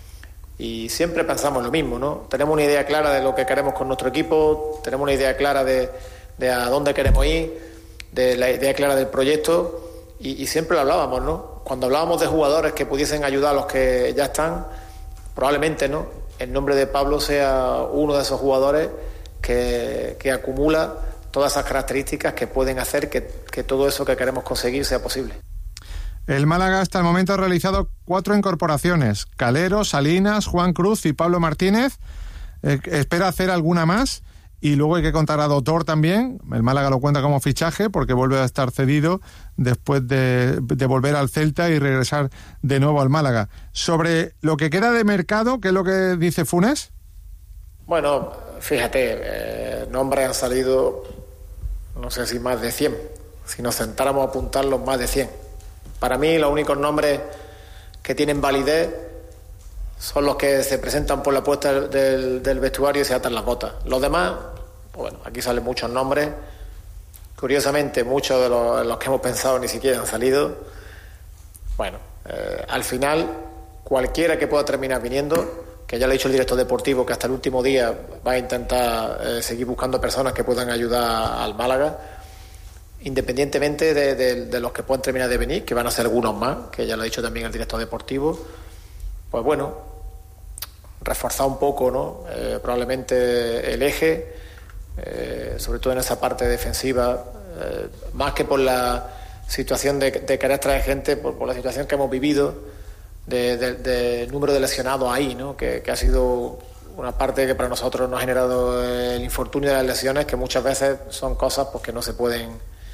y siempre pensamos lo mismo, ¿no? Tenemos una idea clara de lo que queremos con nuestro equipo, tenemos una idea clara de a dónde queremos ir, de la idea clara del proyecto y siempre lo hablábamos, ¿no? Cuando hablábamos de jugadores que pudiesen ayudar a los que ya están, probablemente, ¿no?, el nombre de Pablo sea uno de esos jugadores que acumula todas esas características que pueden hacer que todo eso que queremos conseguir sea posible. El Málaga hasta el momento ha realizado 4 incorporaciones: Calero, Salinas, Juan Cruz y Pablo Martínez. Espera hacer alguna más y luego hay que contar a Doctor también. El Málaga lo cuenta como fichaje porque vuelve a estar cedido después de volver al Celta y regresar de nuevo al Málaga. Sobre lo que queda de mercado, ¿qué es lo que dice Funes? Bueno, fíjate, nombres han salido, no sé si más de 100. Si nos sentáramos a apuntarlos, más de 100. Para mí, los únicos nombres que tienen validez son los que se presentan por la puerta del vestuario y se atan las botas. Los demás, pues bueno, aquí salen muchos nombres. Curiosamente, muchos de los que hemos pensado ni siquiera han salido. Bueno, al final, cualquiera que pueda terminar viniendo, que ya le ha dicho el director deportivo que hasta el último día va a intentar seguir buscando personas que puedan ayudar al Málaga, independientemente de los que puedan terminar de venir, que van a ser algunos más, que ya lo ha dicho también el director deportivo. Pues bueno, reforzar un poco, ¿no? Probablemente el eje, sobre todo en esa parte defensiva, más que por la situación de querer traer gente, por la situación que hemos vivido de número de lesionados ahí, ¿no? Que ha sido una parte que para nosotros nos ha generado el infortunio de las lesiones, que muchas veces son cosas pues, que no se pueden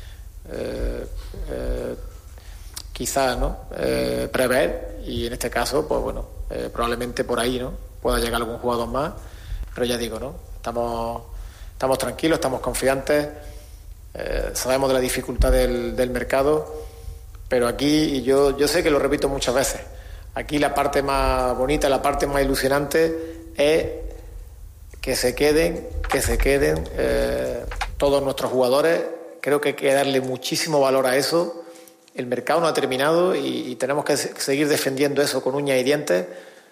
quizás, ¿no? Prever, y en este caso pues bueno, probablemente por ahí, ¿no? Pueda llegar algún jugador más, pero ya digo, ¿no? Estamos tranquilos, estamos confiantes, sabemos de la dificultad del mercado, pero aquí, y yo sé que lo repito muchas veces, aquí la parte más bonita, la parte más ilusionante es que se queden todos nuestros jugadores. Creo que hay que darle muchísimo valor a eso. El mercado no ha terminado y tenemos que seguir defendiendo eso con uñas y dientes,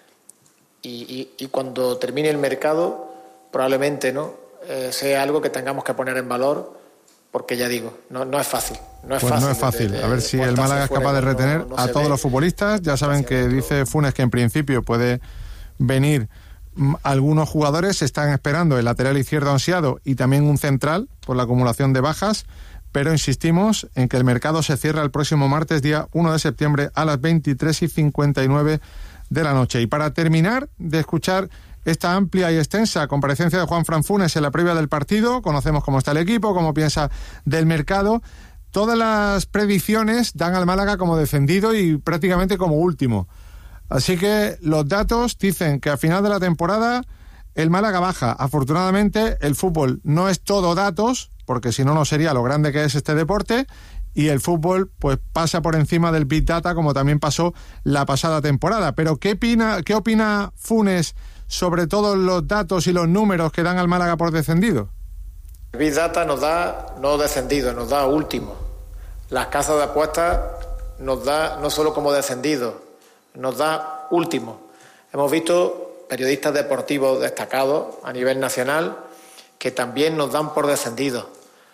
y cuando termine el mercado probablemente no sea algo que tengamos que poner en valor, porque ya digo, no es fácil. No es fácil. A ver si el Málaga es capaz de retener a todos los futbolistas. Ya saben que dice Funes que en principio puede venir algunos jugadores. Están esperando el lateral izquierdo ansiado y también un central por la acumulación de bajas. Pero insistimos en que el mercado se cierra el próximo martes, día 1 de septiembre, a las 23:59 de la noche. Y para terminar de escuchar esta amplia y extensa comparecencia de Juanfran Funes en la previa del partido, conocemos cómo está el equipo, cómo piensa del mercado. Todas las predicciones dan al Málaga como descendido y prácticamente como último. Así que los datos dicen que a final de la temporada el Málaga baja. Afortunadamente el fútbol no es todo datos, porque si no, no sería lo grande que es este deporte, y el fútbol pues pasa por encima del Big Data, como también pasó la pasada temporada. Pero ¿qué opina Funes sobre todos los datos y los números que dan al Málaga por descendido? El Big Data nos da no descendido, nos da último. Las casas de apuestas nos da no solo como descendido, nos da último. Hemos visto periodistas deportivos destacados a nivel nacional que también nos dan por descendidos.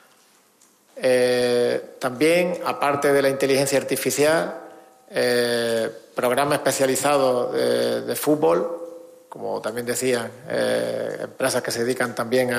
También, aparte de la inteligencia artificial, programas especializados de fútbol, como también decían, empresas que se dedican también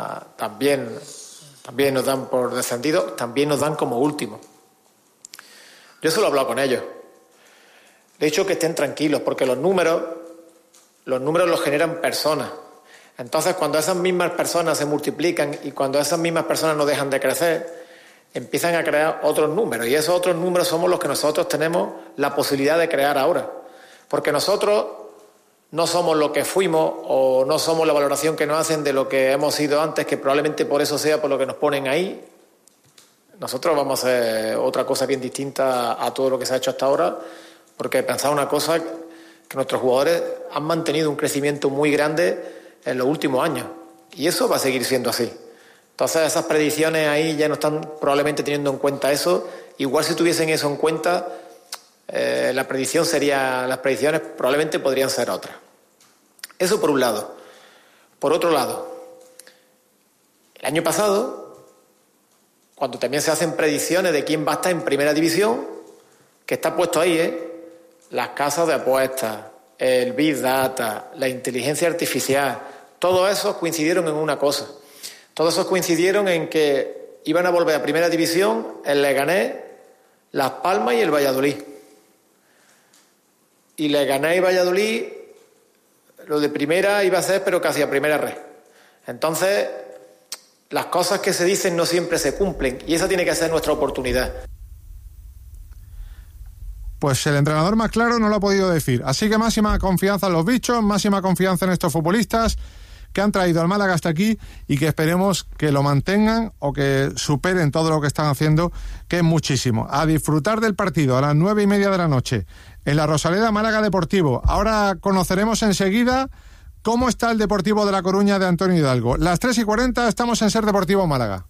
nos dan por descendidos, también nos dan como último. Yo solo he hablado con ellos. Le he dicho que estén tranquilos, porque los números los generan personas. Entonces, cuando esas mismas personas se multiplican y cuando esas mismas personas no dejan de crecer, empiezan a crear otros números. Y esos otros números somos los que nosotros tenemos la posibilidad de crear ahora. Porque nosotros no somos lo que fuimos o no somos la valoración que nos hacen de lo que hemos sido antes, que probablemente por eso sea por lo que nos ponen ahí. Nosotros vamos a hacer otra cosa bien distinta a todo lo que se ha hecho hasta ahora, porque pensaba una cosa, que nuestros jugadores han mantenido un crecimiento muy grande en los últimos años, y eso va a seguir siendo así. Entonces esas predicciones ahí ya no están probablemente teniendo en cuenta eso. Igual si tuviesen eso en cuenta, las predicciones probablemente podrían ser otras. Eso por un lado. Por otro lado, el año pasado, cuando también se hacen predicciones de quién va a estar en primera división, que está puesto ahí, las casas de apuestas, el Big Data, la inteligencia artificial, todos esos coincidieron en una cosa. Todos esos coincidieron en que iban a volver a primera división el Leganés, Las Palmas y el Valladolid. Y Leganés y Valladolid, lo de primera iba a ser pero casi a primera red. Entonces, las cosas que se dicen no siempre se cumplen, y esa tiene que ser nuestra oportunidad. Pues el entrenador más claro no lo ha podido decir. Así que máxima confianza en los bichos, máxima confianza en estos futbolistas que han traído al Málaga hasta aquí, y que esperemos que lo mantengan o que superen todo lo que están haciendo, que es muchísimo. A disfrutar del partido a las 9:30 de la noche en la Rosaleda, Málaga Deportivo. Ahora conoceremos enseguida cómo está el Deportivo de La Coruña de Antonio Hidalgo. Las 3:40 estamos en Ser Deportivo Málaga.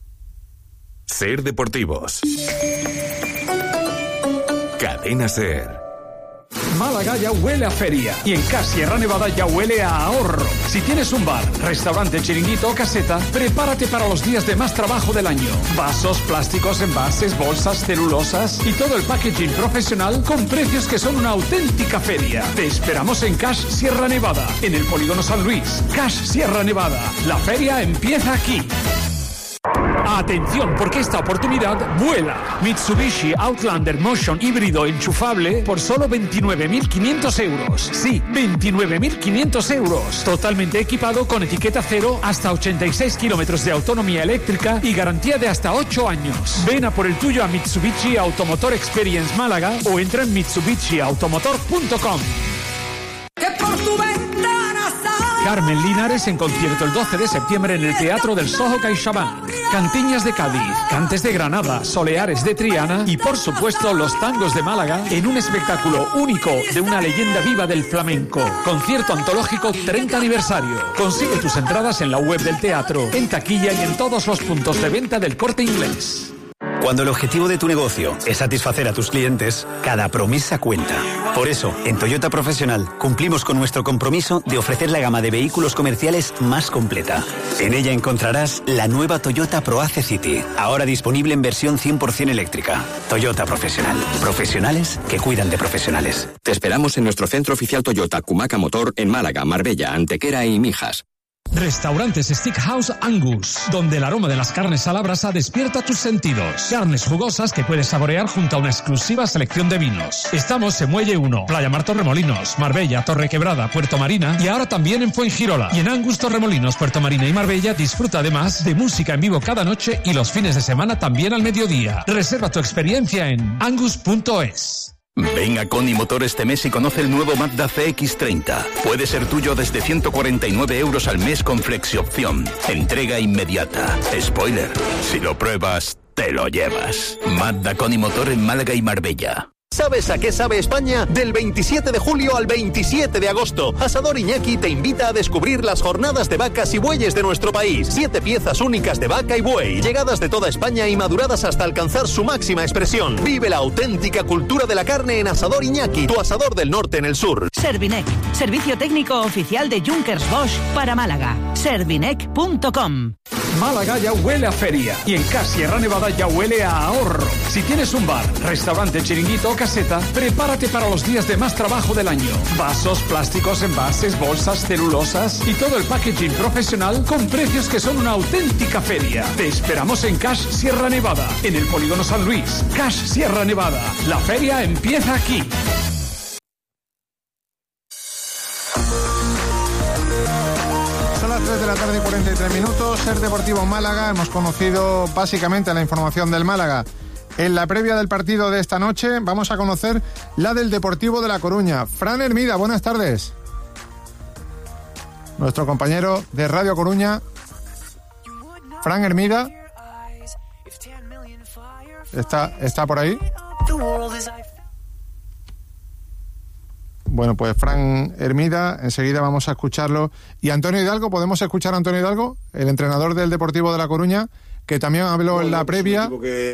Ser Deportivos. Cadena Ser. Málaga ya huele a feria y en CAS Sierra Nevada ya huele a ahorro. Si tienes un bar, restaurante, chiringuito o caseta, prepárate para los días de más trabajo del año. Vasos, plásticos, envases, bolsas, celulosas y todo el packaging profesional con precios que son una auténtica feria. Te esperamos en CAS Sierra Nevada, en el Polígono San Luis. CAS Sierra Nevada. La feria empieza aquí. Atención, porque esta oportunidad vuela. Mitsubishi Outlander Motion híbrido enchufable por solo 29.500 euros. Sí, 29.500 euros. Totalmente equipado con etiqueta cero, hasta 86 kilómetros de autonomía eléctrica y garantía de hasta 8 años. Ven a por el tuyo a Mitsubishi Automotor Experience Málaga o entra en mitsubishiautomotor.com. Carmen Linares en concierto el 12 de septiembre en el Teatro del Soho CaixaBank. Cantiñas de Cádiz, Cantes de Granada, Soleares de Triana y por supuesto los tangos de Málaga en un espectáculo único de una leyenda viva del flamenco. Concierto antológico 30 aniversario. Consigue tus entradas en la web del teatro, en taquilla y en todos los puntos de venta del Corte Inglés. Cuando el objetivo de tu negocio es satisfacer a tus clientes, cada promesa cuenta. Por eso, en Toyota Profesional cumplimos con nuestro compromiso de ofrecer la gama de vehículos comerciales más completa. En ella encontrarás la nueva Toyota ProAce City, ahora disponible en versión 100% eléctrica. Toyota Profesional. Profesionales que cuidan de profesionales. Te esperamos en nuestro centro oficial Toyota Cumaca Motor en Málaga, Marbella, Antequera y Mijas. Restaurantes Steakhouse Angus, donde el aroma de las carnes a la brasa despierta tus sentidos. Carnes jugosas que puedes saborear junto a una exclusiva selección de vinos. Estamos en Muelle 1, Playa Mar Torremolinos, Marbella, Torrequebrada, Puerto Marina y ahora también en Fuengirola. Y en Angus, Torremolinos, Puerto Marina y Marbella disfruta además de música en vivo cada noche y los fines de semana también al mediodía. Reserva tu experiencia en angus.es. Ven a Coni Motor este mes y conoce el nuevo Mazda CX-30. Puede ser tuyo desde 149 euros al mes con flexiopción. Entrega inmediata. Spoiler, si lo pruebas, te lo llevas. Mazda Coni Motor en Málaga y Marbella. ¿Sabes a qué sabe España? Del 27 de julio al 27 de agosto, Asador Iñaki te invita a descubrir las jornadas de vacas y bueyes de nuestro país. 7 piezas únicas de vaca y buey, llegadas de toda España y maduradas hasta alcanzar su máxima expresión. Vive la auténtica cultura de la carne en Asador Iñaki, tu asador del norte en el sur. Servinec, servicio técnico oficial de Junkers Bosch para Málaga. Servinec.com. Málaga ya huele a feria y en CAS Sierra Nevada ya huele a ahorro. Si tienes un bar, restaurante, chiringuito o caseta, prepárate para los días de más trabajo del año. Vasos, plásticos, envases, bolsas, celulosas y todo el packaging profesional con precios que son una auténtica feria. Te esperamos en CAS Sierra Nevada, en el Polígono San Luis. CAS Sierra Nevada. La feria empieza aquí. Son las 3 de la tarde y 43 minutos. Ser Deportivo Málaga. Hemos conocido básicamente la información del Málaga. En la previa del partido de esta noche vamos a conocer la del Deportivo de La Coruña. Fran Hermida, buenas tardes. Nuestro compañero de Radio Coruña, Fran Hermida. ¿Está por ahí? Bueno, pues Fran Hermida, enseguida vamos a escucharlo. Y Antonio Hidalgo, ¿podemos escuchar a Antonio Hidalgo, el entrenador del Deportivo de La Coruña, que también habló en la previa?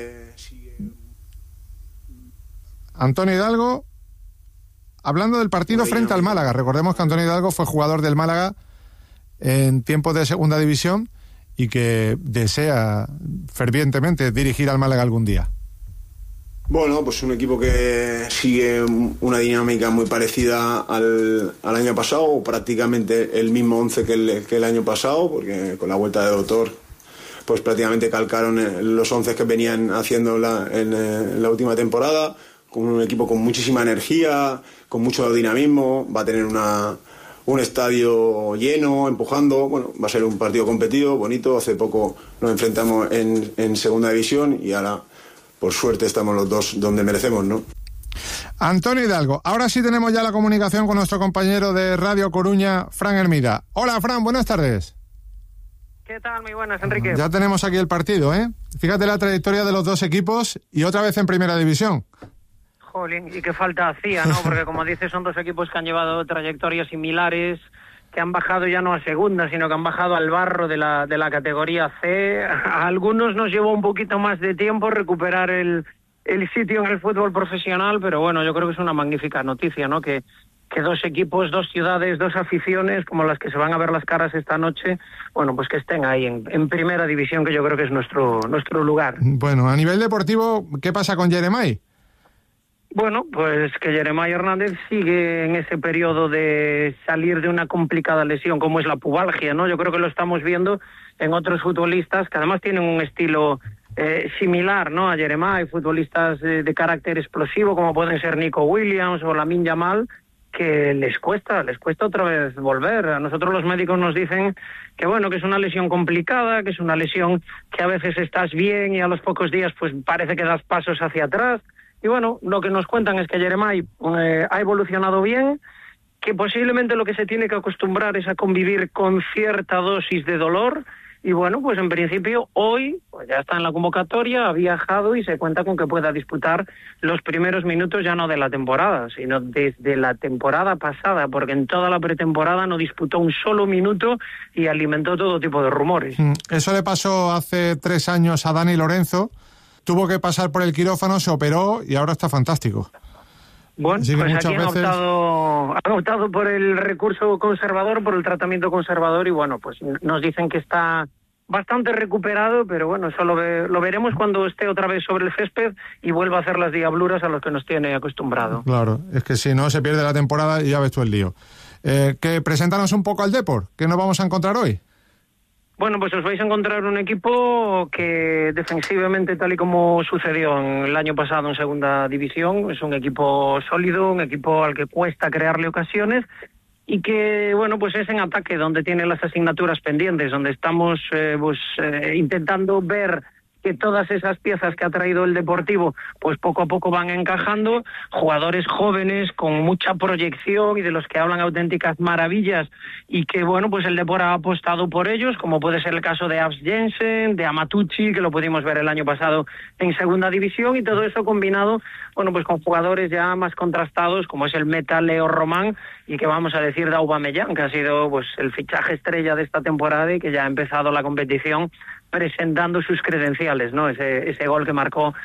Antonio Hidalgo, hablando del partido frente al Málaga. Recordemos que Antonio Hidalgo fue jugador del Málaga en tiempos de segunda división y que desea fervientemente dirigir al Málaga algún día. Bueno, pues un equipo que sigue una dinámica muy parecida al año pasado, prácticamente el mismo 11 que el año pasado, porque con la vuelta de Doctor pues prácticamente calcaron los 11 que venían haciendo en la última temporada, con un equipo con muchísima energía, con mucho dinamismo, va a tener un estadio lleno, empujando. Bueno, va a ser un partido competido, bonito. Hace poco nos enfrentamos en segunda división y ahora, por suerte, estamos los dos donde merecemos, ¿no? Antonio Hidalgo, ahora sí tenemos ya la comunicación con nuestro compañero de Radio Coruña, Fran Hermida. Hola, Fran, buenas tardes. ¿Qué tal? Muy buenas, Enrique. Ya tenemos aquí el partido, ¿eh? Fíjate la trayectoria de los dos equipos y otra vez en primera división. Jolín, y qué falta hacía, ¿no? Porque como dices, son dos equipos que han llevado trayectorias similares, que han bajado ya no a segunda, sino que han bajado al barro de la categoría C. A algunos nos llevó un poquito más de tiempo recuperar el el sitio en el fútbol profesional, pero bueno, yo creo que es una magnífica noticia, ¿no? Que dos equipos, dos ciudades, dos aficiones, como las que se van a ver las caras esta noche, bueno, pues que estén ahí en primera división, que yo creo que es nuestro lugar. Bueno, a nivel deportivo, ¿qué pasa con Yeremay? Bueno, pues que Yeremay Hernández sigue en ese periodo de salir de una complicada lesión como es la pubalgia, ¿no? Yo creo que lo estamos viendo en otros futbolistas que además tienen un estilo similar, ¿no? A Yeremay, futbolistas de carácter explosivo como pueden ser Nico Williams o Lamine Yamal, que les cuesta otra vez volver. A nosotros los médicos nos dicen que bueno, que es una lesión complicada, que es una lesión que a veces estás bien y a los pocos días pues parece que das pasos hacia atrás. Y bueno, lo que nos cuentan es que Yeremay ha evolucionado bien, que posiblemente lo que se tiene que acostumbrar es a convivir con cierta dosis de dolor. Y bueno, pues en principio hoy pues ya está en la convocatoria, ha viajado y se cuenta con que pueda disputar los primeros minutos ya no de la temporada, sino desde la temporada pasada, porque en toda la pretemporada no disputó un solo minuto y alimentó todo tipo de rumores. Eso le pasó hace 3 años a Dani Lorenzo, tuvo que pasar por el quirófano, se operó y ahora está fantástico. Bueno, pues aquí han optado por el recurso conservador, por el tratamiento conservador y bueno, pues nos dicen que está bastante recuperado, pero bueno, eso lo veremos cuando esté otra vez sobre el césped y vuelva a hacer las diabluras a los que nos tiene acostumbrado. Claro, es que si no se pierde la temporada y ya ves tú el lío. Que preséntanos un poco al Depor, ¿qué nos vamos a encontrar hoy? Bueno, pues os vais a encontrar un equipo que defensivamente, tal y como sucedió en el año pasado en segunda división, es un equipo sólido, un equipo al que cuesta crearle ocasiones y que, bueno, pues es en ataque donde tiene las asignaturas pendientes, donde estamos intentando ver que todas esas piezas que ha traído el Deportivo, pues poco a poco van encajando, jugadores jóvenes con mucha proyección y de los que hablan auténticas maravillas y que, bueno, pues el Depor ha apostado por ellos, como puede ser el caso de Abs Jensen, de Amatucci, que lo pudimos ver el año pasado en segunda división, y todo eso combinado, bueno, pues con jugadores ya más contrastados, como es el meta Leo Román, y que vamos a decir de Aubameyang, que ha sido pues el fichaje estrella de esta temporada y que ya ha empezado la competición presentando sus credenciales, ¿no? Ese gol que marcó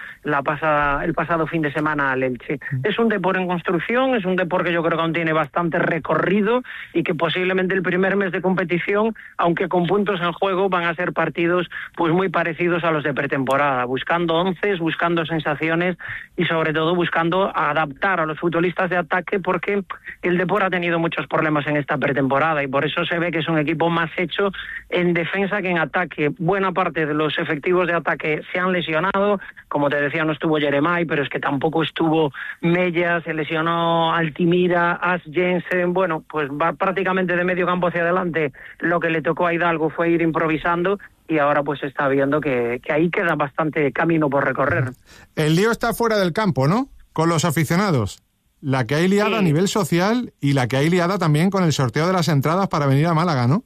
el pasado fin de semana al Elche. Es un Depor en construcción, es un Depor que yo creo que aún tiene bastante recorrido y que posiblemente el primer mes de competición, aunque con puntos en juego, van a ser partidos pues muy parecidos a los de pretemporada, buscando onces, buscando sensaciones y sobre todo buscando adaptar a los futbolistas de ataque, porque el Depor ha tenido muchos problemas en esta pretemporada y por eso se ve que es un equipo más hecho en defensa que en ataque. Buena parte de los efectivos de ataque se han lesionado, como te decía, no estuvo Yeremay, pero es que tampoco estuvo Mella, se lesionó Altimira, As Jensen, bueno, pues va prácticamente de medio campo hacia adelante. Lo que le tocó a Hidalgo fue ir improvisando y ahora pues se está viendo que ahí queda bastante camino por recorrer. El lío está fuera del campo, ¿no? Con los aficionados. La que hay liada a nivel social y la que hay liada también con el sorteo de las entradas para venir a Málaga, ¿no?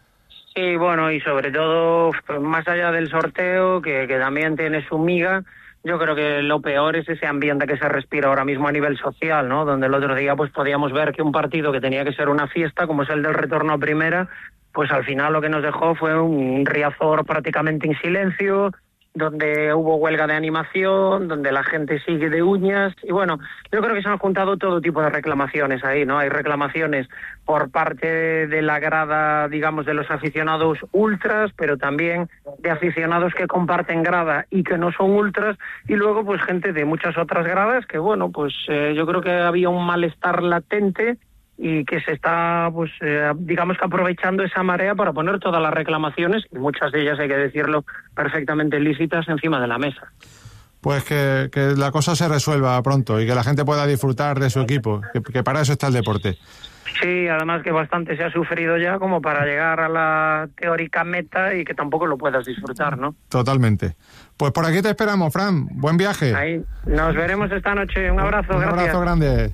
Sí, bueno, y sobre todo, más allá del sorteo, que también tiene su miga, yo creo que lo peor es ese ambiente que se respira ahora mismo a nivel social, ¿no? Donde el otro día pues podíamos ver que un partido que tenía que ser una fiesta, como es el del retorno a primera, pues al final lo que nos dejó fue un Riazor prácticamente en silencio, donde hubo huelga de animación, donde la gente sigue de uñas, y bueno, yo creo que se han juntado todo tipo de reclamaciones ahí, ¿no? Hay reclamaciones por parte de la grada, digamos, de los aficionados ultras, pero también de aficionados que comparten grada y que no son ultras, y luego pues gente de muchas otras gradas que, bueno, pues yo creo que había un malestar latente y que se está, pues, digamos que aprovechando esa marea para poner todas las reclamaciones, y muchas de ellas, hay que decirlo, perfectamente lícitas, encima de la mesa. Pues que la cosa se resuelva pronto y que la gente pueda disfrutar de su equipo, que para eso está el deporte. Sí, además que bastante se ha sufrido ya como para llegar a la teórica meta y que tampoco lo puedas disfrutar, ¿no? Totalmente. Pues por aquí te esperamos, Fran. Buen viaje. Ahí. Nos veremos esta noche. Un abrazo. Un abrazo grande.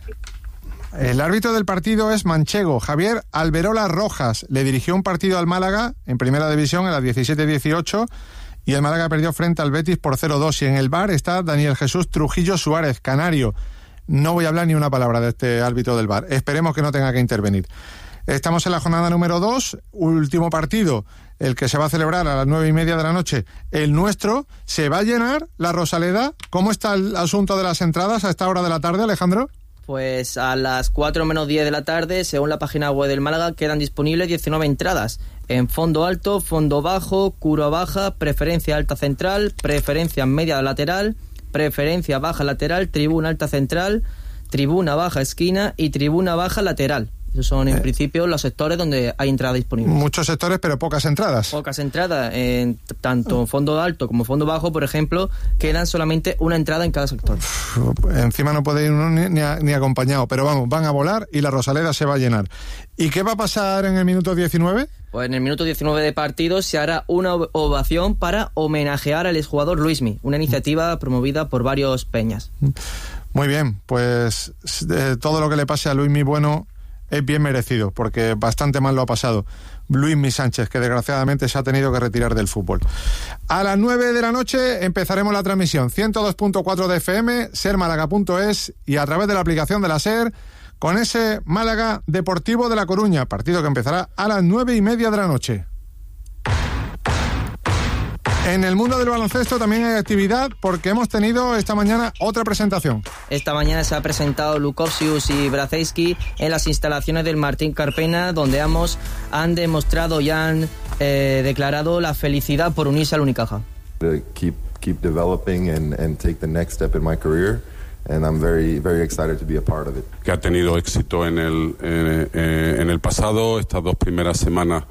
El árbitro del partido es manchego, Javier Alberola Rojas. Le dirigió un partido al Málaga en primera división en la 17-18 y el Málaga perdió frente al Betis por 0-2. Y en el VAR está Daniel Jesús Trujillo Suárez, canario. No voy a hablar ni una palabra de este árbitro del VAR. Esperemos que no tenga que intervenir. Estamos en la jornada número 2, último partido el que se va a celebrar a las 9:30 de la noche, el nuestro, ¿se va a llenar la Rosaleda? ¿Cómo está el asunto de las entradas a esta hora de la tarde, Alejandro? Pues a las 4 menos 10 de la tarde, según la página web del Málaga, quedan disponibles 19 entradas. En fondo alto, fondo bajo, curva baja, preferencia alta central, preferencia media lateral, preferencia baja lateral, tribuna alta central, tribuna baja esquina y tribuna baja lateral. Esos son en principio los sectores donde hay entrada disponible. Muchos sectores, pero pocas entradas. Pocas entradas, tanto en fondo alto como fondo bajo, por ejemplo, quedan solamente una entrada en cada sector. Encima no puede ir uno ni acompañado, pero vamos, van a volar y la Rosaleda se va a llenar. ¿Y qué va a pasar en el minuto 19? Pues en el minuto 19 de partido se hará una ovación para homenajear al exjugador Luismi, una iniciativa promovida por varios peñas. Muy bien, pues todo lo que le pase a Luismi Bueno es bien merecido, porque bastante mal lo ha pasado Luismi Sánchez, que desgraciadamente se ha tenido que retirar del fútbol. A las 9 de la noche empezaremos la transmisión 102.4 de FM, sermálaga.es y a través de la aplicación de la SER, con ese Málaga Deportivo de La Coruña, partido que empezará a las 9:30 de la noche. En el mundo del baloncesto también hay actividad, porque hemos tenido esta mañana otra presentación. Esta mañana se ha presentado Lukosius y Brazejski en las instalaciones del Martín Carpena, donde ambos han demostrado y han declarado la felicidad por unirse al Unicaja. Keep developing and take the next step in my career. And I'm very, very excited to be a part of it. Que ha tenido éxito en el pasado. Estas 2 primeras semanas